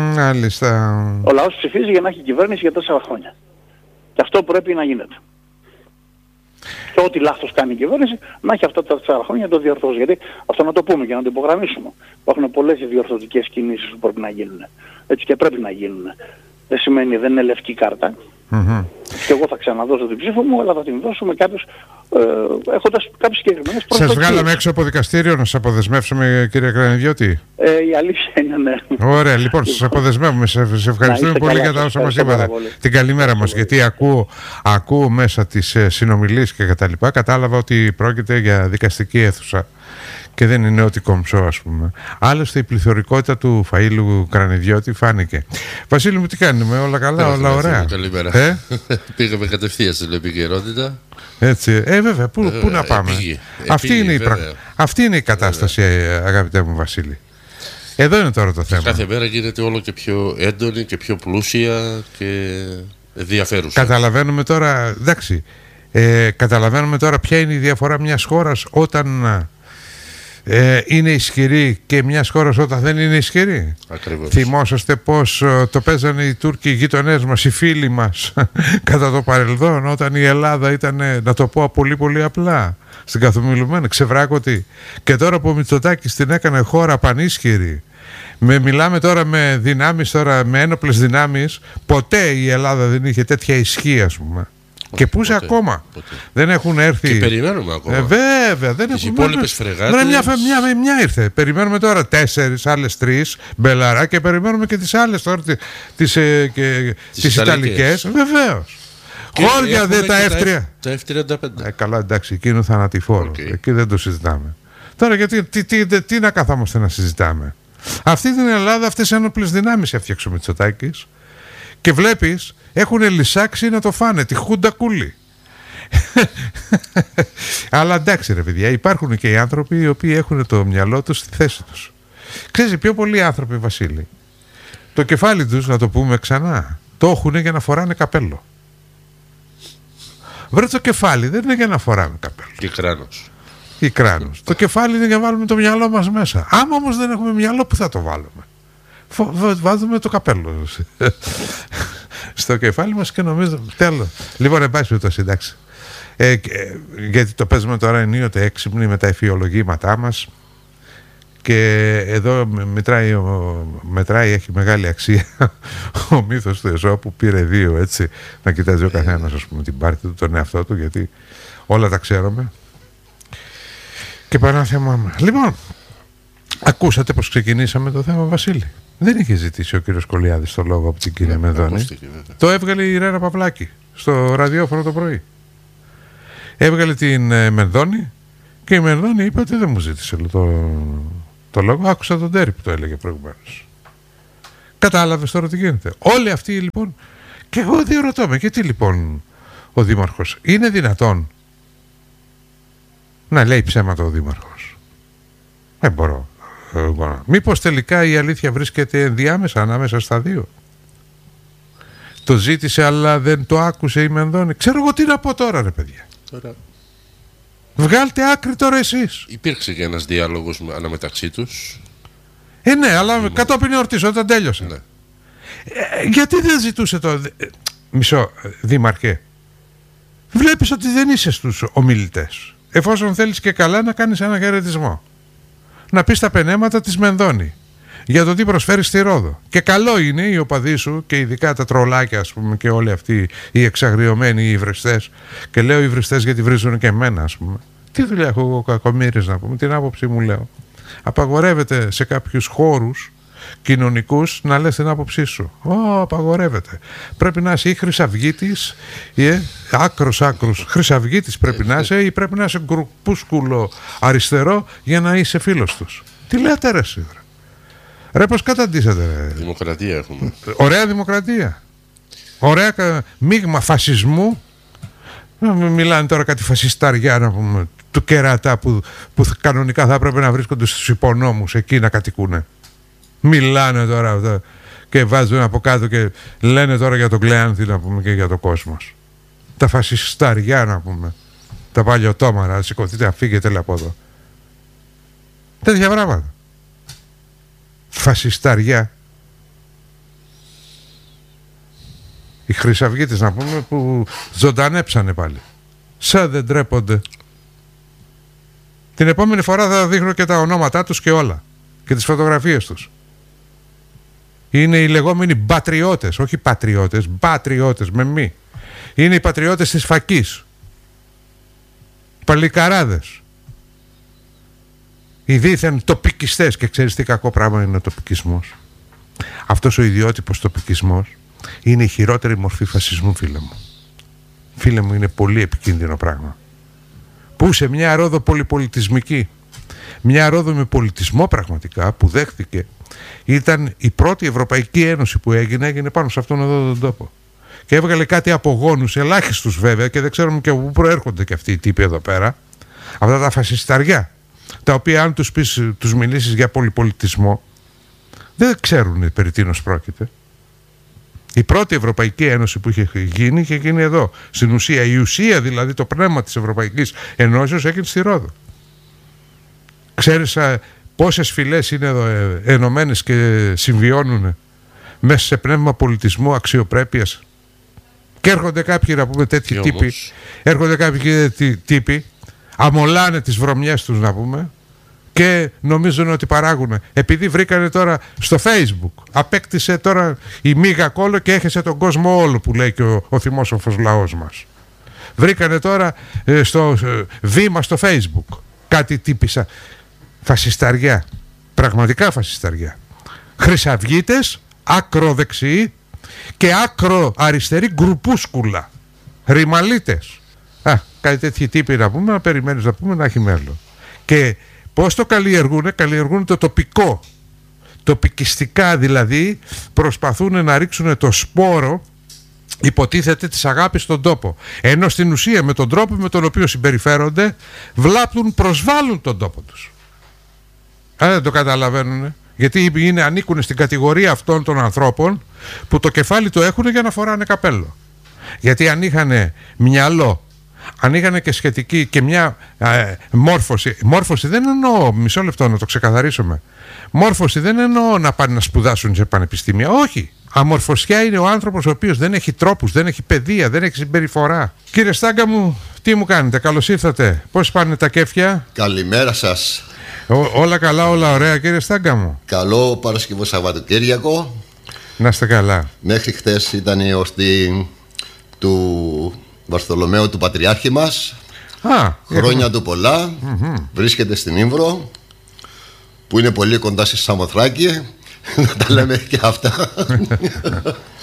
Ο λαός ψηφίζει για να έχει κυβέρνηση για 4 χρόνια. Και αυτό πρέπει να γίνεται. Και ό,τι λάθος κάνει η κυβέρνηση, να έχει αυτά τα 4 χρόνια να το διορθώσει. Γιατί αυτό να το πούμε και να το υπογραμμίσουμε. Υπάρχουν πολλές διορθωτικές κινήσεις που πρέπει να γίνουν. Έτσι και πρέπει να γίνουν. Δεν σημαίνει δεν είναι λευκή κάρτα. Και εγώ θα ξαναδώσω την ψήφο μου, αλλά θα την δώσω με έχοντας κάποιες συγκεκριμένες προσδοκίες. Σας βγάλαμε έξω από δικαστήριο να σας αποδεσμεύσουμε, κύριε Κρανιδιώτη? Η αλήθεια είναι ναι. Ωραία, λοιπόν, σας αποδεσμεύουμε. Σας ευχαριστούμε πολύ για τα όσα μας είπατε. Την καλημέρα μας, γιατί ακούω μέσα τις συνομιλίες και τα λοιπά, κατάλαβα ότι πρόκειται για δικαστική αίθουσα και δεν είναι ό,τι κομψό, ας πούμε. Άλλωστε η πληθωρικότητα του Φαΐλου Κρανιδιώτη φάνηκε. Βασίλη μου, τι κάνουμε? Όλα καλά, όλα ωραία? Καλημέρα. Πήγαμε κατευθείαν στην επικαιρότητα. Έτσι, βέβαια, πού να πάμε? Αυτή είναι η κατάσταση, αγαπητέ μου Βασίλη. Εδώ είναι τώρα το θέμα. Κάθε μέρα γίνεται όλο και πιο έντονη και πιο πλούσια και ενδιαφέρουσα. Καταλαβαίνουμε τώρα, εντάξει, καταλαβαίνουμε τώρα ποια είναι η διαφορά μιας χώρας όταν είναι ισχυρή και μιας χώρας όταν δεν είναι ισχυρή. Ακριβώς. Θυμόσαστε πως το παίζανε οι Τούρκοι, οι γείτονές μας, οι φίλοι μας κατά το παρελθόν, όταν η Ελλάδα ήταν, να το πω πολύ πολύ απλά, στην καθομιλουμένη, ξεβράκωτη. Και τώρα που ο Μητσοτάκης την έκανε χώρα πανίσχυρη, μιλάμε τώρα με δυνάμεις, με ένοπλες δυνάμεις, ποτέ η Ελλάδα δεν είχε τέτοια ισχύ, ας πούμε. Και πού είσαι ακόμα? Δεν έχουν έρθει. Και περιμένουμε ακόμα. Βέβαια, δεν τις υπόλοιπες φρεγάτες. Μια ήρθε. Περιμένουμε τώρα 4, άλλες 3 μπελαρά και περιμένουμε και τις άλλες τώρα, τις Ιταλικές. Βεβαίως. Χώρια δε τα F3. Τα F35. Καλά, εντάξει, εκείνο θανατηφόρο. Εκεί δεν το συζητάμε. Τώρα γιατί τι να καθόμαστε να συζητάμε? Αυτή την Ελλάδα, αυτές τις ένοπλες δυνάμεις έφτιαξε ο Μητσοτάκης. Και βλέπεις, έχουν λυσάξει να το φάνε, τη Χούντα Κούλη. Αλλά εντάξει ρε παιδιά, υπάρχουν και οι άνθρωποι οι οποίοι έχουν το μυαλό τους στη θέση τους. Ξέρεις, οι πιο πολλοί άνθρωποι, Βασίλη, το κεφάλι τους, να το πούμε ξανά, το έχουν για να φοράνε καπέλο. Βρε, το κεφάλι δεν είναι για να φοράμε καπέλο. Και κράνος. Ή κράνος. Το κεφάλι είναι για να βάλουμε το μυαλό μας μέσα. Άμα όμως δεν έχουμε μυαλό, που θα το βάλουμε? Βάζουμε το καπέλο στο κεφάλι μας και νομίζω τέλος. Λοιπόν, εν πάση περιπτώσει, εντάξει, γιατί το παίζουμε τώρα ενίοτε έξυπνοι με τα εφιολογήματά μας και εδώ μετράει, έχει μεγάλη αξία ο μύθος του Εζώπου, πήρε 2, έτσι, να κοιτάζει ο καθένας, ας πούμε, την πάρτη του, τον εαυτό του, γιατί όλα τα ξέρουμε και παρά θέμα. Λοιπόν, ακούσατε πως ξεκινήσαμε το θέμα, Βασίλη? Δεν είχε ζητήσει ο κύριος Κολιάδης το λόγο από την κυρία Μενδώνη. Το έβγαλε η Ρένα Παυλάκη στο ραδιόφωνο το πρωί. Έβγαλε την Μενδώνη Και η Μενδώνη είπε ότι δεν μου ζήτησε το λόγο. Άκουσα τον Τέρι που το έλεγε προηγουμένως. Κατάλαβες τώρα τι γίνεται? Όλοι αυτοί λοιπόν. Και εγώ διερωτώ με, και τι λοιπόν ο Δήμαρχος? Είναι δυνατόν να λέει ψέματα ο Δήμαρχος? Δεν μπορώ. Μήπως τελικά η αλήθεια βρίσκεται ενδιάμεσα, ανάμεσα στα δύο? Το ζήτησε αλλά δεν το άκουσε η Μενδώνη. Ξέρω εγώ τι να πω τώρα, ρε παιδιά. Τώρα... Βγάλτε άκρη τώρα εσείς. Υπήρξε και ένας διάλογος αναμεταξύ τους. Ναι, αλλά κατόπιν εορτής όταν τέλειωσε. Ναι. Γιατί δεν ζητούσε το... Μισό, Δήμαρχε. Βλέπεις ότι δεν είσαι στους ομιλητές. Εφόσον θέλεις και καλά να κάνεις ένα χαιρετισμό. Να πεις τα πενέματα της Μενδώνη για το τι προσφέρει στη Ρόδο. Και καλό είναι οι οπαδοί σου και ειδικά τα τρολάκια, ας πούμε, και όλοι αυτοί οι εξαγριωμένοι οι υβριστές. Και λέω υβριστές γιατί βρίζουν και εμένα, ας πούμε. Τι δουλειά έχω εγώ κακομοίρης, να πούμε, την άποψή μου λέω. Απαγορεύεται σε κάποιους χώρους κοινωνικούς να λες την άποψή σου. Απαγορεύεται. Πρέπει να είσαι ή χρυσαυγίτης ή άκρος χρυσαυγίτης πρέπει να είσαι, ή πρέπει να είσαι γκρουπούσκουλο αριστερό για να είσαι φίλος τους. Τι λέτε ρε εσύ? Ρε πως καταντήσατε ρε? Δημοκρατία έχουμε. Ωραία δημοκρατία. Ωραία μείγμα φασισμού. Μιλάνε τώρα κάτι φασισταριά, να πούμε, του κερατά που κανονικά θα έπρεπε να βρίσκονται στους υπονόμους εκεί να κατοικούνε. Μιλάνε τώρα αυτά και βάζουν από κάτω και λένε τώρα για τον Κλεάνθη, να πούμε, και για τον κόσμο. Τα φασισταριά, να πούμε, τα παλιωτόμαρα, σηκωθείτε να φύγετε από εδώ. Τέτοια πράγματα. Φασισταριά. Οι χρυσαυγίτες, να πούμε, που ζωντανέψανε πάλι. Σαν δεν τρέπονται. Την επόμενη φορά θα δείχνω και τα ονόματά τους και όλα. Και τις φωτογραφίες τους. Είναι οι λεγόμενοι μπατριώτες. Όχι πατριώτες, μπατριώτες με μη. Είναι οι πατριώτες της φακής. Παλικαράδες. Οι δίθεν τοπικιστές. Και ξέρεις τι κακό πράγμα είναι ο τοπικισμός? Αυτός ο ιδιότυπος τοπικισμός είναι η χειρότερη μορφή φασισμού, φίλε μου. Φίλε μου, είναι πολύ επικίνδυνο πράγμα. Που σε μια Ρόδο πολυπολιτισμική, μια Ρόδο με πολιτισμό πραγματικά, που δέχτηκε, ήταν η πρώτη Ευρωπαϊκή Ένωση που έγινε πάνω σε αυτόν εδώ τον τόπο. Και έβγαλε κάτι απογόνους, ελάχιστους βέβαια, και δεν ξέρουμε και από πού προέρχονται και αυτοί οι τύποι εδώ πέρα. Αυτά τα φασισταριά, τα οποία αν τους μιλήσεις για πολυπολιτισμό, δεν ξέρουν περί τίνος πρόκειται. Η πρώτη Ευρωπαϊκή Ένωση που είχε γίνει εδώ. Στην ουσία, η ουσία δηλαδή, το πνεύμα της Ευρωπαϊκής Ενώσεως έγινε στη Ρόδο. Ξέρεις πόσες φυλές είναι εδώ ενωμένες και συμβιώνουν μέσα σε πνεύμα πολιτισμού, αξιοπρέπειας? Και έρχονται κάποιοι, να πούμε, τέτοιοι τύποι, έρχονται κάποιοι τύποι, αμολάνε τις βρωμιές τους, να πούμε, και νομίζουν ότι παράγουν. Επειδή βρήκανε τώρα στο Facebook, απέκτησε τώρα η μίγα κόλλο και έχεσε τον κόσμο όλο, που λέει και ο θυμόσοφος λαός μας. Βρήκανε τώρα στο βήμα στο Facebook κάτι τύπησα. Φασισταριά. Πραγματικά φασισταριά. Χρυσαυγίτες, ακροδεξιοί και ακροαριστεροί γκρουπούσκουλα. Ρημαλίτες. Κάτι τέτοιοι τύποι, να πούμε, να περιμένεις, να πούμε, να έχει μέλλον. Και πώς το καλλιεργούν το τοπικό. Τοπικιστικά δηλαδή προσπαθούν να ρίξουν το σπόρο, υποτίθεται, της αγάπης στον τόπο. Ενώ στην ουσία με τον τρόπο με τον οποίο συμπεριφέρονται βλάπτουν, προσβάλλουν τον τόπο τους. Δεν το καταλαβαίνουν. Γιατί ανήκουν στην κατηγορία αυτών των ανθρώπων που το κεφάλι το έχουν για να φοράνε καπέλο. Γιατί αν είχαν μυαλό, αν είχαν και σχετική και μια μόρφωση δεν εννοώ, μισό λεπτό να το ξεκαθαρίσουμε, μόρφωση δεν εννοώ να πάνε να σπουδάσουν σε πανεπιστήμια, όχι. Αμορφωσιά είναι ο άνθρωπος ο οποίος δεν έχει τρόπους, δεν έχει παιδεία, δεν έχει συμπεριφορά. Κύριε Στάγκα μου, τι μου κάνετε? Καλώς ήρθατε. Πώς πάνε τα κέφια? Καλημέρα σας. Όλα καλά, όλα ωραία, κύριε Στάγκα μου. Καλό Παρασκευό Σαββατοκύριακο. Να είστε καλά. Μέχρι χτες ήταν η εορτή του Βαρθολομαίου, του Πατριάρχη μας. Χρόνια του πολλά. Βρίσκεται στην Ήμβρο, που είναι πολύ κοντά στη Σαμοθράκη. Να τα λέμε και αυτά.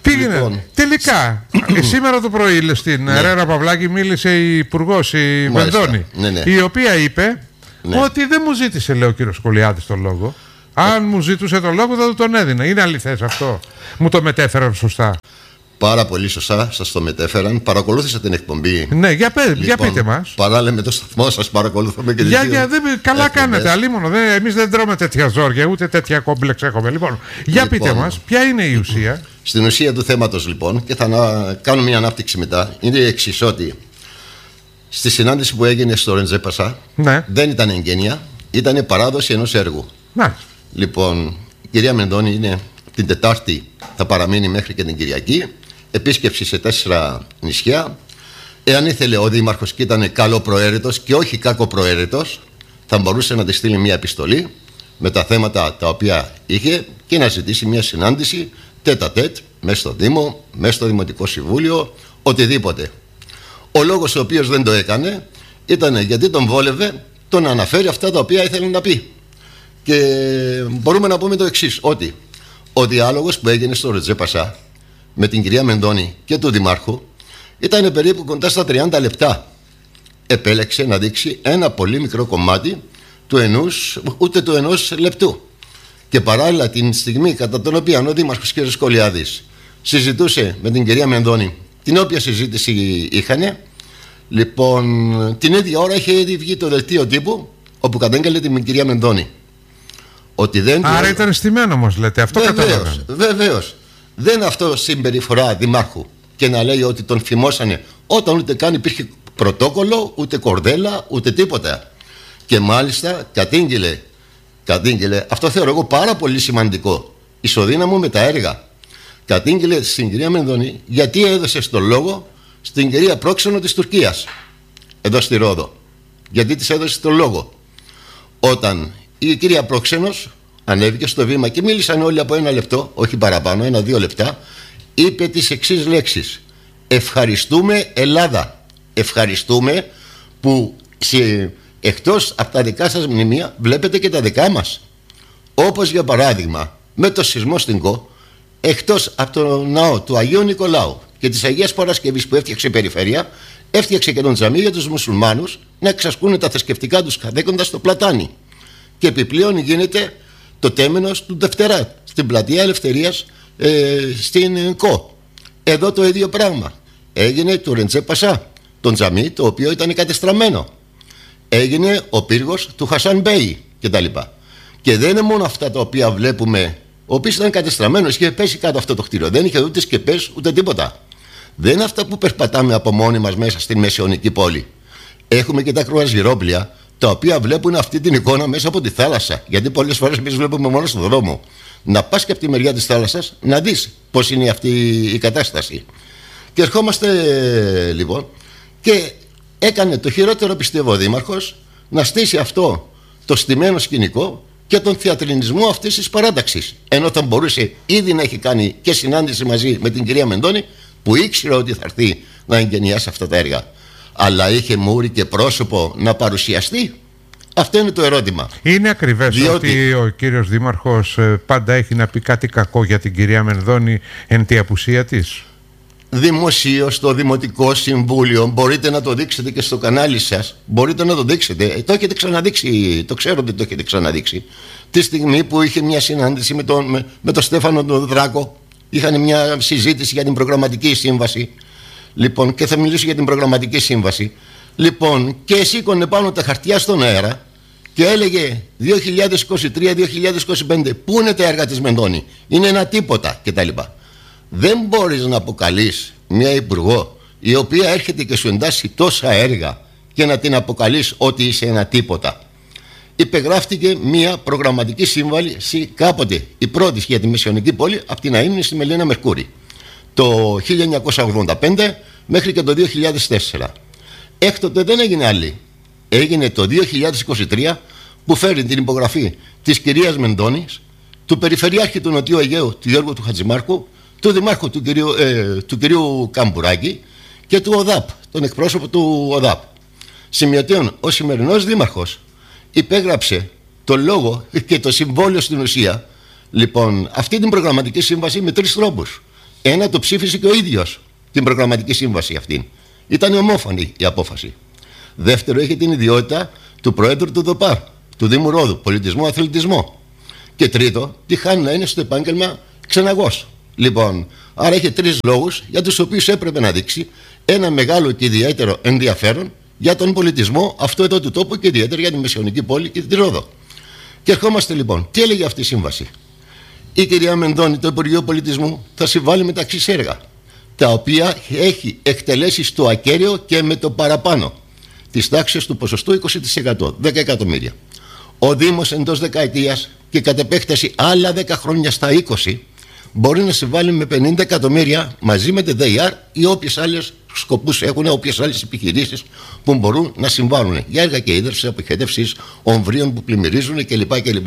Πήγαινε. Λοιπόν, τελικά, σήμερα το πρωί στην Ρένα Παυλάκη μίλησε η υπουργός, η Μενδώνη, η οποία είπε ότι δεν μου ζήτησε, λέει ο κύριος Σκολιάδης, τον λόγο. Αν μου ζητούσε τον λόγο θα του τον έδινα. Είναι αληθές αυτό? Μου το μετέφεραν σωστά? Πάρα πολύ σωστά σας το μετέφεραν. Παρακολούθησα την εκπομπή. Ναι, για πείτε μας. Παράλληλα με το σταθμό σας παρακολουθούμε και καλά κάνετε, αλίμονο. Εμείς δεν τρώμε τέτοια ζόρια, ούτε τέτοια κόμπλεξ έχουμε. Λοιπόν, για πείτε μας, ποια είναι η ουσία? Στην ουσία του θέματος, λοιπόν, και θα κάνω μια ανάπτυξη μετά, είναι η εξής, ότι στη συνάντηση που έγινε στο Ρεντζέ Πασά, δεν ήταν εγγένεια, ήταν παράδοση ενός έργου. Λοιπόν, η κυρία Μενδώνη είναι την Τετάρτη, θα παραμείνει μέχρι και την Κυριακή. Επίσκεψη σε 4 νησιά. Εάν ήθελε ο Δήμαρχος και ήταν καλοπροαίρετος και όχι κακοπροαίρετος, θα μπορούσε να τη στείλει μια επιστολή με τα θέματα τα οποία είχε και να ζητήσει μια συνάντηση τέτα-τέτ μέσα στο Δήμο, μέσα στο Δημοτικό Συμβούλιο, οτιδήποτε. Ο λόγος ο οποίος δεν το έκανε ήταν γιατί τον βόλευε το να αναφέρει αυτά τα οποία ήθελε να πει. Και μπορούμε να πούμε το εξής, ότι ο διάλογος που έγινε στο Ρεντζέ Πασά με την κυρία Μενδώνη και του Δημάρχου ήταν περίπου κοντά στα 30 λεπτά. Επέλεξε να δείξει ένα πολύ μικρό κομμάτι ούτε του ενός λεπτού. Και παράλληλα την στιγμή κατά την οποία ο Δήμαρχος κ. Σκολιάδης συζητούσε με την κυρία Μενδώνη, την οποία συζήτηση είχανε, λοιπόν, την ίδια ώρα είχε ήδη βγει το δελτίο τύπου όπου κατέγγελε την κυρία Μενδώνη. Άρα ήταν στημένο όμως, λέτε. Αυτό κατάλαβα. Βεβαίως. Δεν αυτό συμπεριφορά δημάρχου και να λέει ότι τον φημώσανε όταν ούτε καν υπήρχε πρωτόκολλο, ούτε κορδέλα, ούτε τίποτα. Και μάλιστα κατήγγειλε, αυτό θεωρώ εγώ πάρα πολύ σημαντικό, ισοδύναμο με τα έργα. Κατήγγειλε στην κυρία Μενδώνη γιατί έδωσε στο λόγο στην κυρία Πρόξενο της Τουρκίας, εδώ στη Ρόδο. Γιατί της έδωσε το λόγο? Όταν η κυρία Πρόξενος ανέβηκε στο βήμα και μίλησαν όλοι από 1 λεπτό, όχι παραπάνω, 1-2 λεπτά, είπε τις εξής λέξεις: ευχαριστούμε Ελλάδα, ευχαριστούμε που εκτός από τα δικά σας μνημεία βλέπετε και τα δικά μας. Όπως για παράδειγμα με το σεισμό στην ΚΟ, εκτός από το ναό του Αγίου Νικολάου και της Αγίας Παρασκευής που έφτιαξε η περιφέρεια, έφτιαξε και τον τζαμί για τους μουσουλμάνους να εξασκούν τα θρησκευτικά τους καθήκοντα στο πλατάνι. Και επιπλέον γίνεται το τέμενος του Δευτερά στην πλατεία Ελευθερίας στην ΚΟ. Εδώ το ίδιο πράγμα. Έγινε το Ρεντζέ Πασά, το τζαμί το οποίο ήταν κατεστραμμένο. Έγινε ο πύργος του Χασάν Μπέι κτλ. Και δεν είναι μόνο αυτά τα οποία βλέπουμε, ο οποίος ήταν κατεστραμμένος, είχε πέσει κάτω αυτό το κτίριο. Δεν είχε ούτε σκεπές ούτε τίποτα. Δεν είναι αυτά που περπατάμε από μόνοι μας μέσα στην μεσαιωνική πόλη. Έχουμε και τα κρουαζιρόπλια, τα οποία βλέπουν αυτή την εικόνα μέσα από τη θάλασσα. Γιατί πολλές φορές εμείς βλέπουμε μόνο στον δρόμο. Να πας και από τη μεριά της θάλασσας να δεις πώς είναι αυτή η κατάσταση. Και ερχόμαστε λοιπόν και έκανε το χειρότερο, πιστεύω, ο Δήμαρχος να στήσει αυτό το στημένο σκηνικό και τον θεατρινισμό αυτής της παράταξης. Ενώ θα μπορούσε ήδη να έχει κάνει και συνάντηση μαζί με την κυρία Μενδώνη, που ήξερε ότι θα έρθει να εγκαινιάσει αυτά τα έργα. Αλλά είχε μούρι και πρόσωπο να παρουσιαστεί? Αυτό είναι το ερώτημα. Είναι ακριβές ότι ο κύριος Δήμαρχος πάντα έχει να πει κάτι κακό για την κυρία Μενδώνη εν τη απουσία της? Δημοσίως στο Δημοτικό Συμβούλιο, μπορείτε να το δείξετε και στο κανάλι σας, μπορείτε να το δείξετε, το έχετε ξαναδείξει, το ξέρω ότι το έχετε ξαναδείξει, τη στιγμή που είχε μια συνάντηση με τον Στέφανο τον Δράκο, είχαν μια συζήτηση για την προγραμματική σύμβαση. Λοιπόν, και θα μιλήσω για την προγραμματική σύμβαση. Λοιπόν, και σήκωνε πάνω τα χαρτιά στον αέρα και έλεγε 2023-2025, πού είναι τα έργα της Μενδώνη? Είναι ένα τίποτα κτλ. Δεν μπορείς να αποκαλείς μια υπουργό η οποία έρχεται και σου εντάσσει τόσα έργα και να την αποκαλείς ότι είσαι ένα τίποτα. Υπεγράφτηκε μια προγραμματική σύμβαση κάποτε, η πρώτη για τη μεσαιωνική πόλη, από την Αΐμνη στη Μελίνα Μερκούρη, το 1985 μέχρι και το 2004. Έκτοτε δεν έγινε άλλη. Έγινε το 2023 που φέρει την υπογραφή της κυρίας Μενδώνης, του Περιφερειάρχη του Νοτιού Αιγαίου, του Γιώργου του Χατζημάρκου, του Δημάρχου του κυρίου Καμπουράκη και του ΟΔΑΠ, τον εκπρόσωπο του ΟΔΑΠ. Σημειωτέων, ο σημερινός Δήμαρχος υπέγραψε το λόγο και το συμβόλαιο στην ουσία, λοιπόν, αυτή την προγραμματική σύμβαση με 3 τρόπους. Ένα το ψήφισε και ο ίδιος, την προγραμματική σύμβαση αυτή. Ήταν ομόφωνη η απόφαση. Δεύτερο, είχε την ιδιότητα του Προέδρου του ΔΟΠΑΡ, του Δήμου Ρόδου, Πολιτισμό, Αθλητισμό. Και τρίτο, τυχάνει να είναι στο επάγγελμα ξεναγός. Λοιπόν, άρα είχε 3 λόγους για τους οποίους έπρεπε να δείξει ένα μεγάλο και ιδιαίτερο ενδιαφέρον για τον πολιτισμό αυτό εδώ του τόπου και ιδιαίτερα για τη Μεσαιωνική πόλη και τη Ρόδο. Και ερχόμαστε λοιπόν. Τι έλεγε αυτή η σύμβαση? Η κυρία Μενδώνη, το Υπουργείο Πολιτισμού, θα συμβάλλει με τα εξής έργα, τα οποία έχει εκτελέσει στο ακέραιο και με το παραπάνω της τάξης του ποσοστού 20%, 10 εκατομμύρια. Ο Δήμος εντός δεκαετίας και κατ' επέκταση άλλα 10 χρόνια στα 20 μπορεί να συμβάλλει με 50 εκατομμύρια μαζί με τη ΔΕΙΑΡ ή όποιες άλλες σκοπούς έχουν, όποιες άλλες επιχειρήσεις που μπορούν να συμβάλλουν για έργα και ίδρυση, αποχέτευσης, ομβρίων που πλημμυρίζουν κλπ.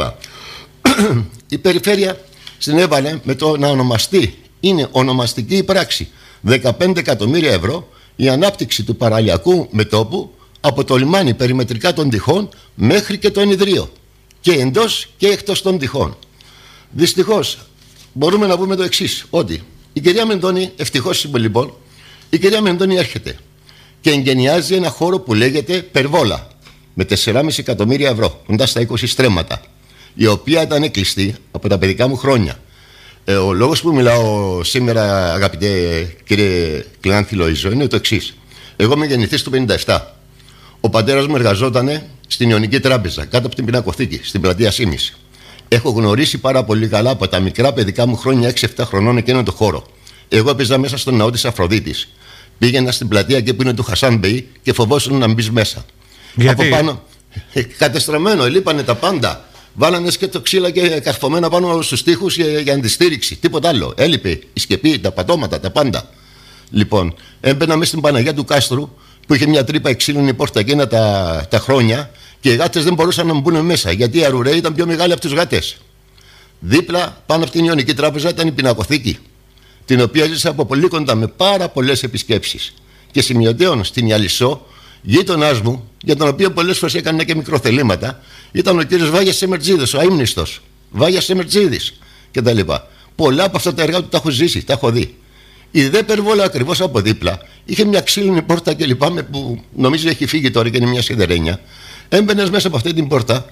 Η περιφέρεια συνέβαλε με το να ονομαστεί, είναι ονομαστική η πράξη, 15 εκατομμύρια ευρώ η ανάπτυξη του παραλιακού μετώπου από το λιμάνι περιμετρικά των τυχών μέχρι και το ενιδρίο και εντός και εκτός των τυχών. Δυστυχώς μπορούμε να πούμε το εξής, ότι η κυρία Μενδώνη, ευτυχώς λοιπόν, η κυρία Μενδώνη έρχεται και εγκαινιάζει ένα χώρο που λέγεται Περβόλα με 4,5 εκατομμύρια ευρώ, κοντά στα 20 στρέμματα, η οποία ήταν κλειστή από τα παιδικά μου χρόνια. Ο λόγος που μιλάω σήμερα, αγαπητέ κύριε Κλεάνθη Λοΐζο, είναι το εξής. Εγώ είμαι γεννηθής του 57. Ο πατέρας μου εργαζόταν στην Ιωνική Τράπεζα, κάτω από την Πινακοθήκη, στην πλατεία Σύμης. Έχω γνωρίσει πάρα πολύ καλά από τα μικρά παιδικά μου χρόνια, 6-7 χρονών, εκείνον το χώρο. Εγώ έπαιζα μέσα στον ναό της Αφροδίτης. Πήγαινα στην πλατεία και που είναι του Χασάν Μπεϊ και φοβόσουν να μπει μέσα. Γιατί? Από πάνω, κατεστραμμένο, λείπανε τα πάντα. Βάλανε και το ξύλα και καρφωμένα πάνω στους τοίχους για αντιστήριξη. Τίποτα άλλο. Έλειπε η σκεπή, τα πατώματα, τα πάντα. Λοιπόν, έμπαινα μέσα στην Παναγιά του Κάστρου που είχε μια τρύπα εξήλυνη πόρτα εκείνα τα χρόνια και οι γάτες δεν μπορούσαν να μπουν μέσα γιατί η Αρουραίοι ήταν πιο μεγάλη από τους γάτες. Δίπλα, πάνω από την Ιωνική Τράπεζα, ήταν η Πινακοθήκη, την οποία ζήσα από πολύ κοντά με πάρα πολλές επισκέψεις. Και σημειωτέων στην Ιαλισσό, γείτονάς μου, για τον οποίο πολλές φορές έκανα και μικροθελήματα, ήταν ο κύριος Βάγιας Σεμερτζίδης, ο αείμνηστος. Βάγιας Σεμερτζίδης κτλ. Πολλά από αυτά τα έργα του τα έχω ζήσει, τα έχω δει. Η δε Περβόλα ακριβώς από δίπλα είχε μια ξύλινη πόρτα κλπ. Που νομίζω έχει φύγει τώρα και είναι μια σιδερένια. Έμπαινες μέσα από αυτή την πόρτα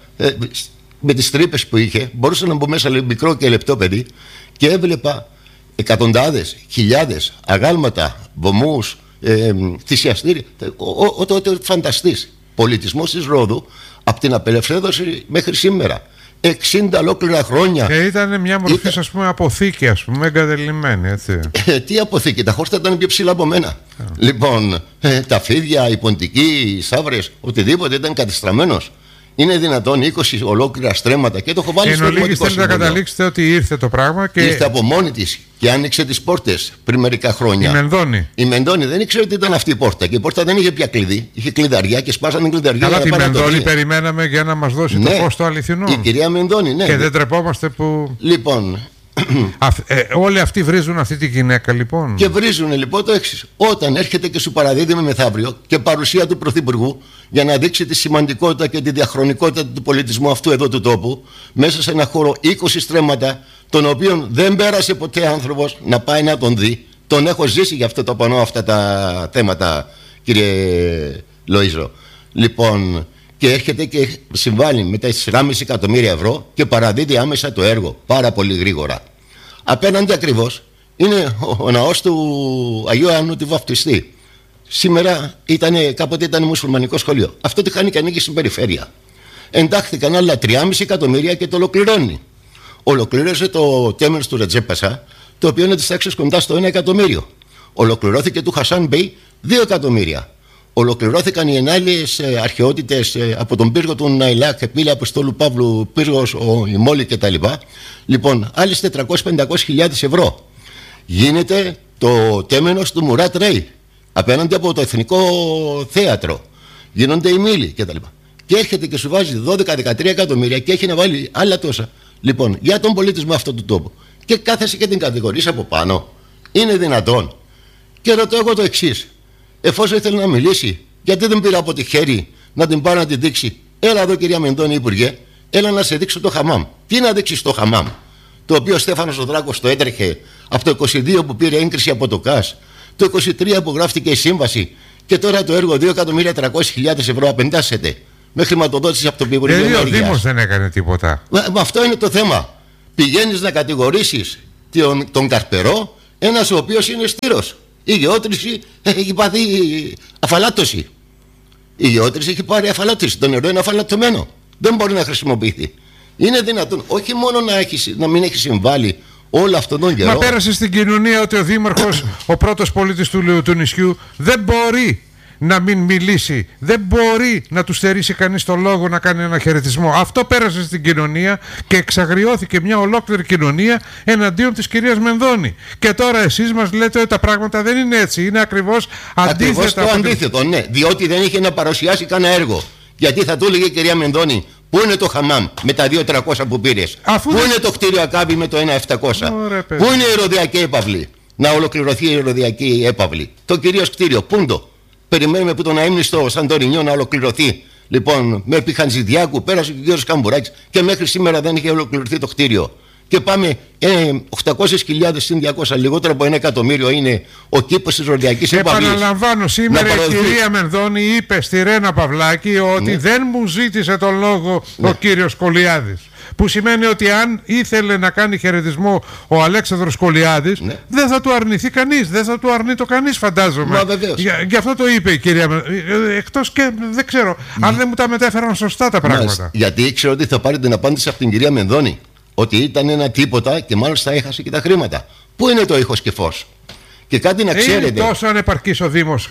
με τις τρύπες που είχε, μπορούσα να μπω μέσα λίγο μικρό και λεπτό παιδί και έβλεπα εκατοντάδες, χιλιάδες αγάλματα, βωμούς, θυσιαστήρια. Ό,τι φανταστείς. Πολιτισμός της Ρόδου από την απελευθέρωση μέχρι σήμερα. 60 ολόκληρα χρόνια. Και ήταν μια μορφή, ας πούμε, αποθήκη, ας πούμε, εγκατελειμμένη, έτσι. Τι αποθήκη, τα χόρτα ήταν πιο ψηλά από μένα. Λοιπόν, τα φίδια, οι ποντικοί, οι σαύρες, οτιδήποτε ήταν κατεστραμμένος. Είναι δυνατόν 20 ολόκληρα στρέμματα και το έχω βάλει στο δημοτικό συμβούλιο. Θέλετε να καταλήξετε ότι ήρθε το πράγμα και. Ήρθε από μόνη της και άνοιξε τις πόρτες πριν μερικά χρόνια. Η Μενδώνη. Η Μενδώνη δεν ήξερε ότι ήταν αυτή η πόρτα και η πόρτα δεν είχε πια κλειδί. Είχε κλειδαριά και σπάσανε κλειδαριά. Αλλά τη Μενδώνη περιμέναμε για να μας δώσει το φως το αληθινό. Η κυρία Μενδώνη, ναι. Και δεν τρεπόμαστε που. Λοιπόν. Όλοι αυτοί βρίζουν αυτή τη γυναίκα, λοιπόν. Και βρίζουν λοιπόν το εξής. Όταν έρχεται και σου παραδίδει με μεθαύριο και παρουσία του Πρωθυπουργού για να δείξει τη σημαντικότητα και τη διαχρονικότητα του πολιτισμού αυτού εδώ του τόπου, μέσα σε ένα χώρο 20 στρέμματα, τον οποίον δεν πέρασε ποτέ άνθρωπος να πάει να τον δει. Τον έχω ζήσει γι' αυτό το πανώ αυτά τα θέματα, κύριε Λοΐζο. Λοιπόν, και έρχεται και συμβάλλει με τα 4,5 εκατομμύρια ευρώ και παραδίδει άμεσα το έργο πάρα πολύ γρήγορα. Απέναντι ακριβώς είναι ο ναός του Αγίου Ιωάννου του Βαπτιστή. Σήμερα κάποτε ήταν μουσουλμανικό σχολείο. Αυτό τη χάνει και ανήκει στην περιφέρεια. Εντάχθηκαν άλλα 3,5 εκατομμύρια και το ολοκληρώνει. Ολοκλήρωσε το τέμενος του Ρετζέπασα, το οποίο είναι της τάξης κοντά στο 1 εκατομμύριο. Ολοκληρώθηκε του Χασάν Μπεϊ 2 εκατομμύρια. Ολοκληρώθηκαν οι ενάλλειες αρχαιότητες από τον πύργο του Ναϊλάκ, Επίλη Αποστόλου Παύλου, πύργος, η Μόλη κτλ. Λοιπόν, άλλες 400-500 χιλιάδες ευρώ. Γίνεται το τέμενος του Μουράτ Ρέι απέναντι από το Εθνικό Θέατρο. Γίνονται οι μήλοι κτλ. Και έρχεται και σου βάζει 12-13 εκατομμύρια και έχει να βάλει άλλα τόσα. Λοιπόν, για τον πολιτισμό αυτού του τόπου. Και κάθεσαι και την κατηγορείς από πάνω. Είναι δυνατόν? Και ρωτώ εγώ το εξής. Εφόσον ήθελε να μιλήσει, γιατί δεν πήρα από τη χέρι να την πάρω να τη δείξει? Έλα εδώ, κυρία Μενδώνη, Υπουργέ, έλα να σε δείξω το χαμάμ. Τι να δείξεις το χαμάμ? το οποίο ο Στέφανος ο Δράκος το έτρεχε από το 22 που πήρε έγκριση από το ΚΑΣ, το 23 που γράφτηκε η σύμβαση και τώρα το έργο 2.300.000 ευρώ απεντάσσεται με χρηματοδότηση από το Υπουργείο Ενέργειας. Ο Δήμος δεν έκανε τίποτα. Μα αυτό είναι το θέμα. Πηγαίνεις να κατηγορήσεις τον Καρπερό, ένας ο οποίος είναι στήρος. Η γεώτρηση έχει πάθει αφαλάτωση. Η γεώτρηση έχει πάρει αφαλάτωση. Το νερό είναι αφαλατωμένο. Δεν μπορεί να χρησιμοποιηθεί. Είναι δυνατόν όχι μόνο να μην έχει συμβάλει όλο αυτόν τον καιρό. Μα πέρασε στην κοινωνία ότι ο δήμαρχος, ο πρώτος πολίτης του νησιού, δεν μπορεί να μην μιλήσει, δεν μπορεί να του στερήσει κανείς το λόγο να κάνει ένα χαιρετισμό. Αυτό πέρασε στην κοινωνία και εξαγριώθηκε μια ολόκληρη κοινωνία εναντίον της κυρίας Μενδώνη. Και τώρα εσείς μας λέτε ότι τα πράγματα δεν είναι έτσι, είναι ακριβώς αντίθετα. Ακριβώς το αντίθετο, ναι, διότι δεν είχε να παρουσιάσει κανένα έργο. Γιατί θα του έλεγε η κυρία Μενδώνη, πού είναι το χαμάμ με τα 2.300 που πήρες, πού είναι το κτίριο Ακάβη με το 1.700, πού είναι η αεροδιακή έπαυλη, να ολοκληρωθεί η αεροδιακή έπαυλη, το κυρίως κτίριο, πού είναι το. Περιμένουμε που τον αείμνηστο Σαντορινιό να ολοκληρωθεί. Λοιπόν, με Πιχανζηδιάκου πέρασε και ο κύριος Καμπουράκης και μέχρι σήμερα δεν είχε ολοκληρωθεί το κτίριο. Και πάμε 800.000 συν 200, λιγότερο από 1 εκατομμύριο είναι ο κήπος της αεροδιακής έπαυλης. Επαναλαμβάνω, σήμερα η κυρία Μενδώνη είπε στη Ρένα Παυλάκη ότι δεν μου ζήτησε τον λόγο ο κύριος Κολιάδης. Που σημαίνει ότι αν ήθελε να κάνει χαιρετισμό ο Αλέξανδρος Κολιάδης, δεν θα του αρνηθεί κανείς, δεν θα του αρνεί το κανείς, φαντάζομαι. Γι' αυτό το είπε η κυρία. Εκτός και δεν ξέρω αν δεν μου τα μετέφεραν σωστά τα πράγματα. Γιατί ήξερε ότι θα πάρει την απάντηση από την κυρία Μενδώνη. Ότι ήταν ένα τίποτα και μάλιστα έχασε και τα χρήματα. Πού είναι το ήχος και φως. Και κάτι να ξέρετε. Είναι τόσο ανεπαρκής ο Δήμος.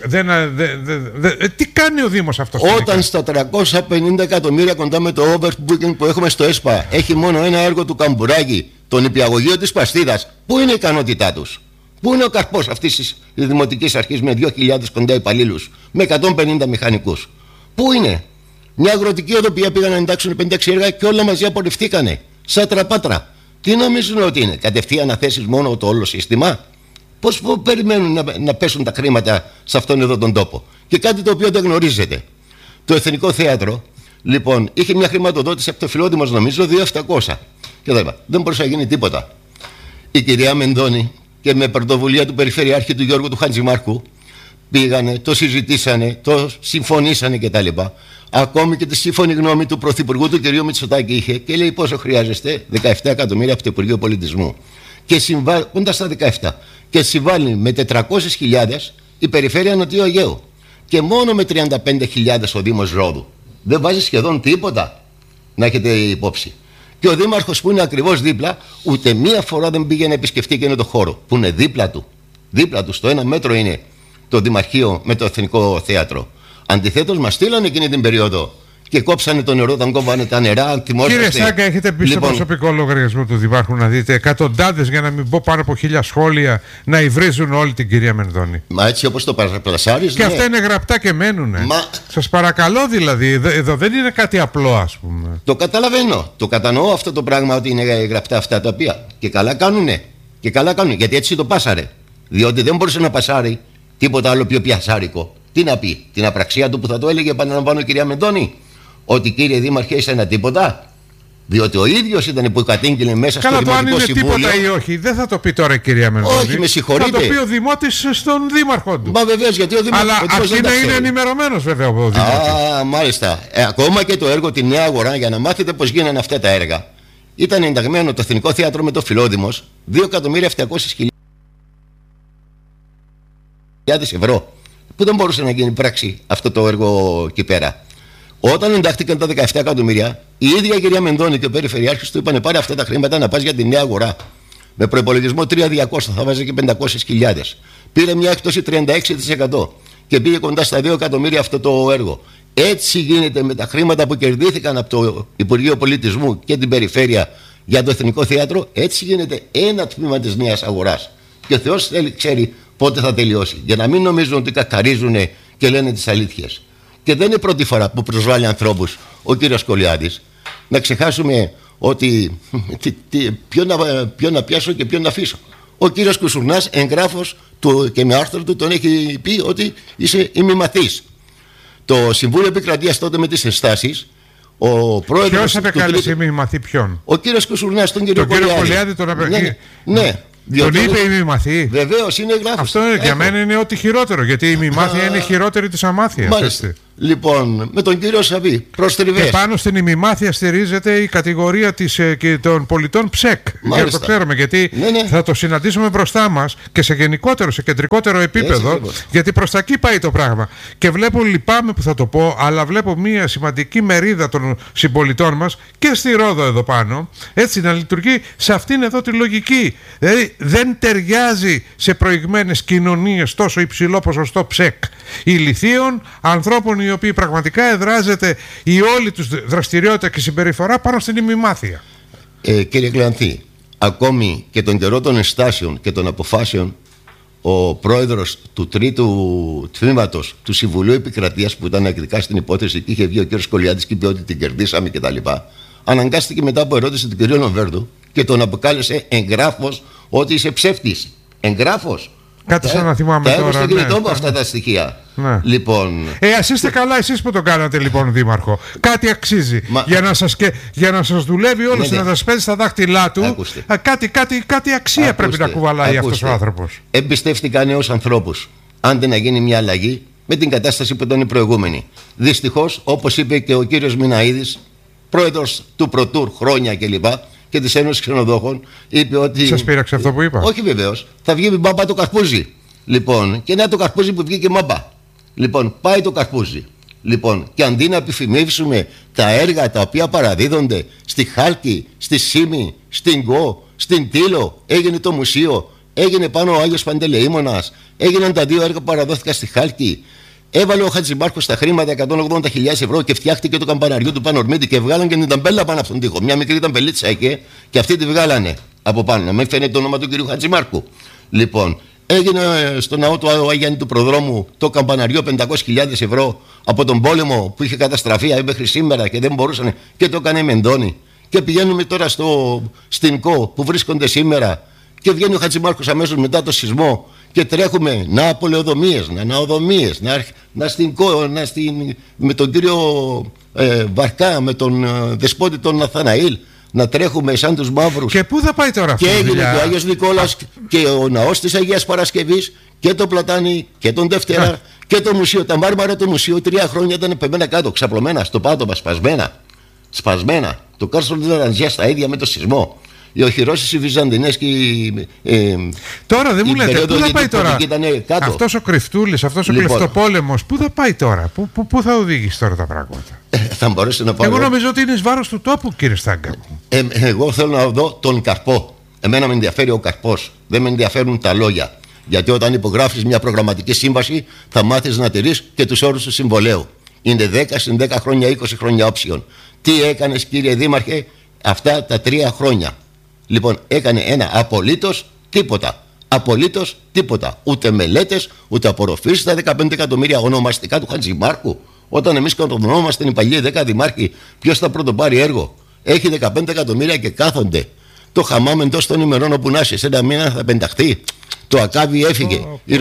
Τι κάνει ο Δήμος αυτός? Όταν στα 350 εκατομμύρια κοντά με το overbooking που έχουμε στο ΕΣΠΑ έχει μόνο ένα έργο του Καμπουράκη, τον υπηαγωγείο της Παστίδας, πού είναι η ικανότητά τους? Πού είναι ο καρπός αυτής της δημοτικής αρχής με 2.000 κοντά υπαλλήλους, με 150 μηχανικούς? Πού είναι? Μια αγροτική οδοπία πήγαν να εντάξουν 56 έργα και όλα μαζί απορριφθήκανε. Σαν τραπάτρα. Τι νομίζουν ότι είναι? Κατευθείαν να θέσεις μόνο το όλο σύστημα? Πώς περιμένουν να πέσουν τα χρήματα σε αυτόν εδώ τον τόπο? Και κάτι το οποίο δεν γνωρίζετε. Το Εθνικό Θέατρο, λοιπόν, είχε μια χρηματοδότηση από το Φιλόδημος, νομίζω, 2.700. Και δεν μπορούσε να γίνει τίποτα. Η κυρία Μενδώνη και με πρωτοβουλία του Περιφερειάρχη του Γιώργου του Χατζημάρχου πήγανε, το συζητήσανε, το συμφωνήσανε κτλ. Ακόμη και τη σύμφωνη γνώμη του Πρωθυπουργού του κ. Μητσοτάκη είχε και λέει πόσο χρειάζεστε? 17 εκατομμύρια από το Υπουργείο Πολιτισμού. Και κοντά στα 17. Και συμβάλλει με 400.000 η Περιφέρεια Νοτιού Αιγαίου. Και μόνο με 35.000 ο Δήμος Ρόδου. Δεν βάζει σχεδόν τίποτα, να έχετε υπόψη. Και ο Δήμαρχος που είναι ακριβώς δίπλα, ούτε μία φορά δεν πήγε να επισκεφτεί εκείνο το χώρο που είναι δίπλα του. Δίπλα του, στο 1 μέτρο είναι το Δημαρχείο με το Εθνικό Θέατρο. Αντιθέτως, μας στείλανε εκείνη την περίοδο και κόψανε το νερό, όταν κόβανε τα νερά. Κύριε Σάγκα, έχετε πει στο προσωπικό λογαριασμό του Δημάρχου να δείτε εκατοντάδες, για να μην πω πάνω από 1.000 σχόλια, να υβρίζουν όλη την κυρία Μενδώνη. Μα έτσι όπως το παραπλασάρεις. Και αυτά είναι γραπτά και μένουνε. Σας παρακαλώ δηλαδή, εδώ δεν είναι κάτι απλό, ας πούμε. Το καταλαβαίνω. Το κατανοώ αυτό το πράγμα ότι είναι γραπτά αυτά τα οποία. Και καλά κάνουνε. Και καλά κάνουνε. Γιατί έτσι το πάσαρε. Διότι δεν μπορούσε να πασάρει τίποτα άλλο πιο πιασάρικο. Τι να πει? Την απραξία του που θα το έλεγε, επαναλαμβάνω, η κυρία Μενδώνη, ότι κύριε Δήμαρχε είσαι ένα τίποτα? Διότι ο ίδιος ήταν που κατήγγειλε μέσα στο Δημοτικό Συμβούλιο. Καλά, το αν είναι τίποτα ή όχι, δεν θα το πει τώρα η κυρία Μενδώνη. Όχι, με συγχωρείτε. Θα το πει ο Δημότης στον Δήμαρχο του. Μα βεβαίως, γιατί ο Δήμαρχος. Αλλά αρκεί να είναι ενημερωμένος βέβαια ο Δημότης. Μάλιστα. Ακόμα και το έργο τη Νέα Αγορά, για να μάθετε πώς γίνανε αυτά τα έργα, ήταν ενταγμένο το Εθνικό Θέατρο με το Φιλόδημος 2.700.000 ευρώ. Που δεν μπορούσε να γίνει πράξη αυτό το έργο εκεί πέρα. Όταν εντάχθηκαν τα 17 εκατομμύρια, η ίδια η κυρία Μενδώνη και ο Περιφερειάρχης του είπανε πάρε αυτά τα χρήματα να πας για τη Νέα Αγορά. Με προϋπολογισμό 3.200 θα βάζει και 500.000. Πήρε μια έκπτωση 36% και πήγε κοντά στα 2 εκατομμύρια αυτό το έργο. Έτσι γίνεται με τα χρήματα που κερδίθηκαν από το Υπουργείο Πολιτισμού και την Περιφέρεια για το Εθνικό Θέατρο. Έτσι γίνεται ένα τμήμα της Νέας Αγοράς. Και ο Θεός ξέρει πότε θα τελειώσει. Για να μην νομίζουν ότι κακαρίζουν και λένε τις αλήθειες. Και δεν είναι πρώτη φορά που προσβάλλει ανθρώπους ο κύριος Κολιάδης. Να ξεχάσουμε ότι ποιο να πιάσω και ποιο να αφήσω. Ο κύριος Κουσουρνάς, εγγράφος του και με άρθρο του, τον έχει πει ότι είσαι ημιμαθής. Το Συμβούλιο Επικρατείας τότε με τις ενστάσεις, Ο πρόεδρος. Ποιος επεκάλεσε ημιμαθή ποιον? Ο κύριος Κουσουρνάς, τον κύριο Κολιάδη. Ναι. Τον είπε ημιμαθή. Βεβαίως, είναι γράφος. Αυτό για μένα είναι ό,τι χειρότερο, γιατί η ημιμάθεια είναι χειρότερη της αμάθειας. Μάλιστα. Λοιπόν, με τον κύριο Σαββί, προστριβές. Και πάνω στην ημιμάθεια στηρίζεται η κατηγορία και των πολιτών ψεκ. Για να το ξέρουμε, γιατί θα το συναντήσουμε μπροστά μας και σε γενικότερο, σε κεντρικότερο επίπεδο, γιατί προς τα εκεί πάει το πράγμα. Και βλέπω, λυπάμαι που θα το πω, αλλά βλέπω μια σημαντική μερίδα των συμπολιτών μας και στη Ρόδο εδώ πάνω, έτσι να λειτουργεί σε αυτήν εδώ τη λογική. Δηλαδή δεν ταιριάζει σε προηγμένες κοινωνίες τόσο υψηλό ποσοστό ψεκ ηλιθίων ανθρώπων οι οποίοι πραγματικά εδράζεται η όλη τους δραστηριότητα και συμπεριφορά πάνω στην ημιμάθεια. Κύριε Κλεανθή, ακόμη και τον καιρό των ενστάσεων και των αποφάσεων, ο πρόεδρος του τρίτου τμήματος του Συμβουλίου Επικρατείας, που ήταν εκδικά στην υπόθεση και είχε βγει ο κ. Κολιάδης και είπε ότι την κερδίσαμε κτλ., αναγκάστηκε μετά από ερώτηση του κ. Λομβέρδου και τον αποκάλεσε εγγράφος ότι είσαι ψεύτης. Εγγράφος. Κάτι σαν να θυμάμαι τώρα. Έχω στο κινητό μου αυτά τα στοιχεία. Ναι. Λοιπόν. Ας είστε καλά εσείς που το κάνατε λοιπόν, Δήμαρχο. Κάτι αξίζει. Για να σας δουλεύει όλος και να σας παίζει στα δάχτυλά του. Κάτι αξία πρέπει να κουβαλάει αυτός ο άνθρωπος. Εμπιστεύτηκα νέους ανθρώπους. Άντε να γίνει μια αλλαγή με την κατάσταση που ήταν η προηγούμενη. Δυστυχώς, όπως είπε και ο κύριος Μιναΐδης, πρόεδρος του Πρωτούρ χρόνια κλπ. Και της Ένωσης Ξενοδόχων, είπε ότι. Σας πείραξε αυτό που είπα? Όχι βεβαίως. Θα βγει η μπάμπα το καρπούζι. Λοιπόν, και να το καρπούζι που βγήκε μάμπα. Λοιπόν, πάει το καρπούζι. Λοιπόν, και αντί να επιφημεύσουμε τα έργα τα οποία παραδίδονται στη Χάλκη, στη Σίμη, στην Κο, στην Τήλο, έγινε το μουσείο, έγινε πάνω ο Άγιος Παντελεήμονας, έγιναν τα δύο έργα που παραδόθηκαν στη Χάλκη. Έβαλε ο Χατζημάρχος τα χρήματα 180.000 ευρώ και φτιάχτηκε το καμπαναριό του Πανορμίτη και βγάλαν και την ταμπέλα πάνω από τον τοίχο. Μια μικρή ταμπελίτσα εκεί και αυτή τη βγάλανε από πάνω. Να μην φαίνεται το όνομα του κ. Χατζημάρχου. Λοιπόν, έγινε στο ναό του Αγιάννη του Προδρόμου το καμπαναριό 500.000 ευρώ από τον πόλεμο που είχε καταστραφεί μέχρι σήμερα και δεν μπορούσαν και το έκανε η Μεντώνη. Και πηγαίνουμε τώρα στην ΚΟ που βρίσκονται σήμερα και βγαίνει ο Χατζημάρχος αμέσως μετά το σεισμό. Και τρέχουμε να απολεοδομίες, να αναοδομίες, με τον κύριο Βαρκά, με τον δεσπότη τον Ναθαναήλ, να τρέχουμε σαν τους μαύρους. Και πού θα πάει τώρα αυτό? Και έγινε το Άγιος Νικόλας και ο ναός της Αγίας Παρασκευής και το πλατάνι και τον Δευτέρα και το μουσείο. Τα μάρμαρα του μουσείου 3 χρόνια ήταν πεμμένα κάτω, ξαπλωμένα στο πάτωμα, σπασμένα. Το κάρσο της Λαραντζιάς τα ίδια με το σεισμό. Οι οχυρώσεις οι Βυζαντινές και τώρα δεν μου λέτε πού θα πάει τώρα αυτός ο κρυφτούλης, αυτός ο κλεφτοπόλεμος, πού θα πάει τώρα, πού θα οδηγήσει τώρα τα πράγματα? Θα μπορέσει να πάει. Εγώ νομίζω ότι είναι εις βάρος του τόπου, κύριε Στάγκα. Εγώ θέλω να δω τον καρπό. Εμένα με ενδιαφέρει ο καρπός, δεν με ενδιαφέρουν τα λόγια. Γιατί όταν υπογράφεις μια προγραμματική σύμβαση θα μάθεις να τηρείς και τους όρους του συμβολέου. Είναι 10 συν 10 χρόνια, 20 χρόνια όψιον. Τι έκανες, κύριε Δήμαρχε, αυτά τα 3 χρόνια? Λοιπόν, έκανε ένα απολύτως τίποτα. Απολύτως τίποτα. Ούτε μελέτες, ούτε απορροφήσεις στα 15 εκατομμύρια ονομαστικά του Χατζημάρχου. Όταν εμείς κατονόμαστε οι παλιοί 10 δημάρχοι, ποιος θα πρωτοπάρει έργο? Έχει 15 εκατομμύρια και κάθονται. Το χαμάμ εντός των ημερών όπου να είσαι, σε ένα μήνα θα πενταχθεί. Το ακάβι έφυγε. Η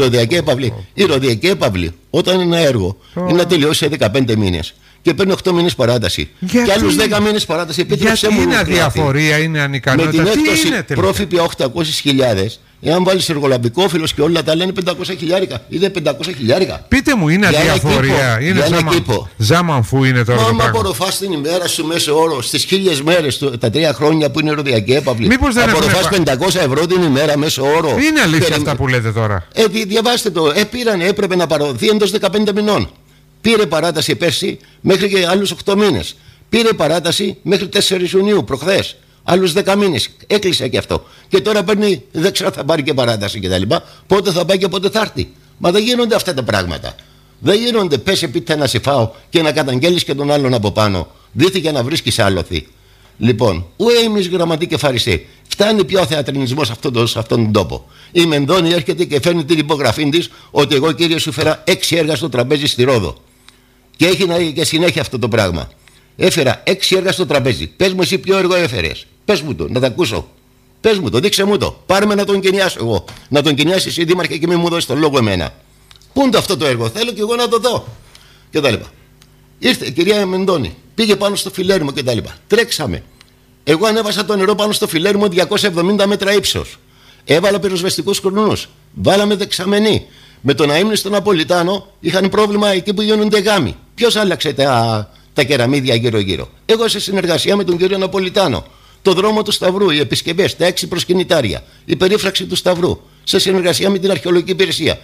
ροδιακή έπαυλη. Όταν ένα έργο είναι να τελειώσει σε 15 μήνες και παίρνει 8 μήνες παράταση. Και άλλους 10 μήνες παράταση. Γιατί είναι αδιαφορία, είναι ανικανότητα? Με την έκπτωση πρόφυπη 800.000, εάν βάλεις εργολαμπικόφυλλος και όλα τα άλλα είναι 500.000. Είναι 500.000. Πείτε μου, είναι αδιαφορία? Είναι ζάμανφου είναι τώρα? Μα απορροφάς την ημέρα σου μέσω όρο στις 1000 μέρες τα 3 χρόνια που είναι ροδιακή έπαυλη. Μήπως δεν απορροφάς 500 ευρώ την ημέρα μέσω όρο? Είναι αλήθεια αυτά που λέτε τώρα? Διαβάστε το. Έπρεπε να παραδοθεί εντός 15 μηνών. Πήρε παράταση πέρσι μέχρι και άλλους 8 μήνες. Πήρε παράταση μέχρι 4 Ιουνίου προχθές. Άλλους 10 μήνες. Έκλεισε και αυτό. Και τώρα παίρνει, δεν ξέρω, θα πάρει και παράταση κτλ. Πότε θα πάει και πότε θα έρθει? Μα δεν γίνονται αυτά τα πράγματα. Δεν γίνονται. Πες επίτε να σε φάω και να καταγγέλεις και τον άλλον από πάνω. Δίθηκε να βρίσκεις άλοθη. Λοιπόν, ουέ εμείς γραμματοί και φαρισαίοι. Φτάνει πια ο θεατρινισμός σε αυτόν τον τόπο. Η Μεντώνη έρχεται και φέρνει την υπογραφή της ότι εγώ, κύριε, σου φέρα 6 έργα στο τραπέζι στη Ρόδο. Και έχει να και συνέχεια αυτό το πράγμα. Έφερα 6 έργα στο τραπέζι. Πες μου εσύ ποιο έργο έφερες? Πες μου το, να τα ακούσω. Πες μου το, δείξε μου το. Πάρε με να τον κενιάσω εγώ. Να τον κενιάσεις εσύ, Δήμαρχε, και μην μου δώσεις τον λόγο εμένα. Πού είναι αυτό το έργο? Θέλω και εγώ να το δω. Και τα λοιπά. Ήρθε η κυρία Μεντώνη, πήγε πάνω στο φιλέρμο κτλ. Τρέξαμε. Εγώ ανέβασα το νερό πάνω στο φιλέρμο 270 μέτρα ύψος. Έβαλα πυροσβεστικούς κουρνούς. Βάλαμε δεξαμενή. Με τον αείμνηστο Ναπολιτάνο είχαν πρόβλημα εκεί που γίνονται γάμοι. Ποιος άλλαξε τα κεραμίδια γύρω-γύρω? Εγώ, σε συνεργασία με τον κύριο Ναπολιτάνο. Το δρόμο του Σταυρού, οι επισκευές, τα 6 προσκυνητάρια, η περίφραξη του Σταυρού, σε συνεργασία με την Αρχαιολογική Υπηρεσία.